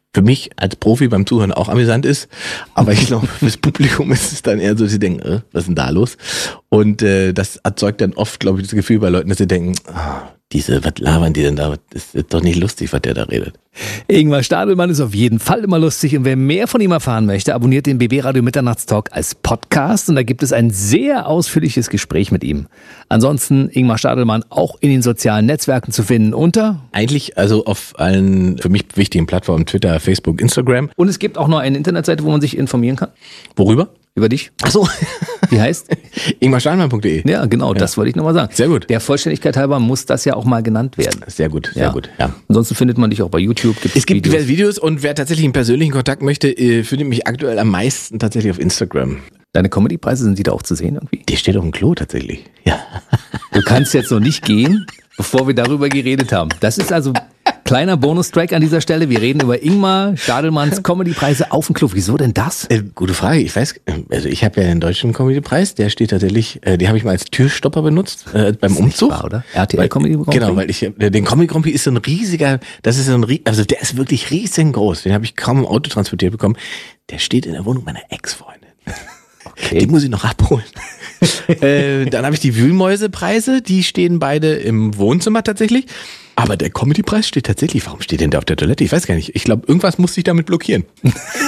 für mich als Profi beim Zuhören auch amüsant ist. Aber ich glaube, fürs Publikum ist es dann eher so, dass sie denken, äh, was ist denn da los? Und äh, das erzeugt dann oft, glaube ich, das Gefühl bei Leuten, dass sie denken, ah, diese, was labern die denn da? Das ist doch nicht lustig, was der da redet. Ingmar Stadelmann ist auf jeden Fall immer lustig und wer mehr von ihm erfahren möchte, abonniert den B B Radio Mitternachtstalk als Podcast und da gibt es ein sehr ausführliches Gespräch mit ihm. Ansonsten Ingmar Stadelmann auch in den sozialen Netzwerken zu finden unter? Eigentlich also auf allen für mich wichtigen Plattformen, Twitter, Facebook, Instagram. Und es gibt auch noch eine Internetseite, wo man sich informieren kann. Worüber? Über dich. Ach so. Wie heißt? ingmar stadelmann punkt de. Ja, genau, das ja. wollte ich nochmal sagen. Sehr gut. Der Vollständigkeit halber muss das ja auch mal genannt werden. Sehr gut, sehr ja. gut. Ja. Ansonsten findet man dich auch bei YouTube. Gibt es gibt Videos. diverse Videos und wer tatsächlich einen persönlichen Kontakt möchte, findet mich aktuell am meisten tatsächlich auf Instagram. Deine Comedy-Preise, sind die da auch zu sehen irgendwie? Die steht auf dem Klo tatsächlich. Ja. Du kannst jetzt noch nicht gehen, bevor wir darüber geredet haben. Das ist also kleiner Bonustrack an dieser Stelle. Wir reden über Ingmar Stadelmanns Comedy-Preise auf dem Klo. Wieso denn das? Äh, gute Frage. Ich weiß, also ich habe ja den deutschen Comedy-Preis. Der steht tatsächlich, äh, den habe ich mal als Türstopper benutzt äh, beim Umzug. Wahr, oder? R T L Comedy Grand Prix? Genau, weil ich äh, den Comedy Grand Prix ist so ein riesiger, das ist so ein, also der ist wirklich riesengroß. Den habe ich kaum im Auto transportiert bekommen. Der steht in der Wohnung meiner Ex-Freundin. Okay. Die muss ich noch abholen. äh, dann habe ich die Wühlmäuse-Preise, die stehen beide im Wohnzimmer tatsächlich. Aber der Comedy-Preis steht tatsächlich, warum steht denn der auf der Toilette? Ich weiß gar nicht. Ich glaube, irgendwas musste ich damit blockieren.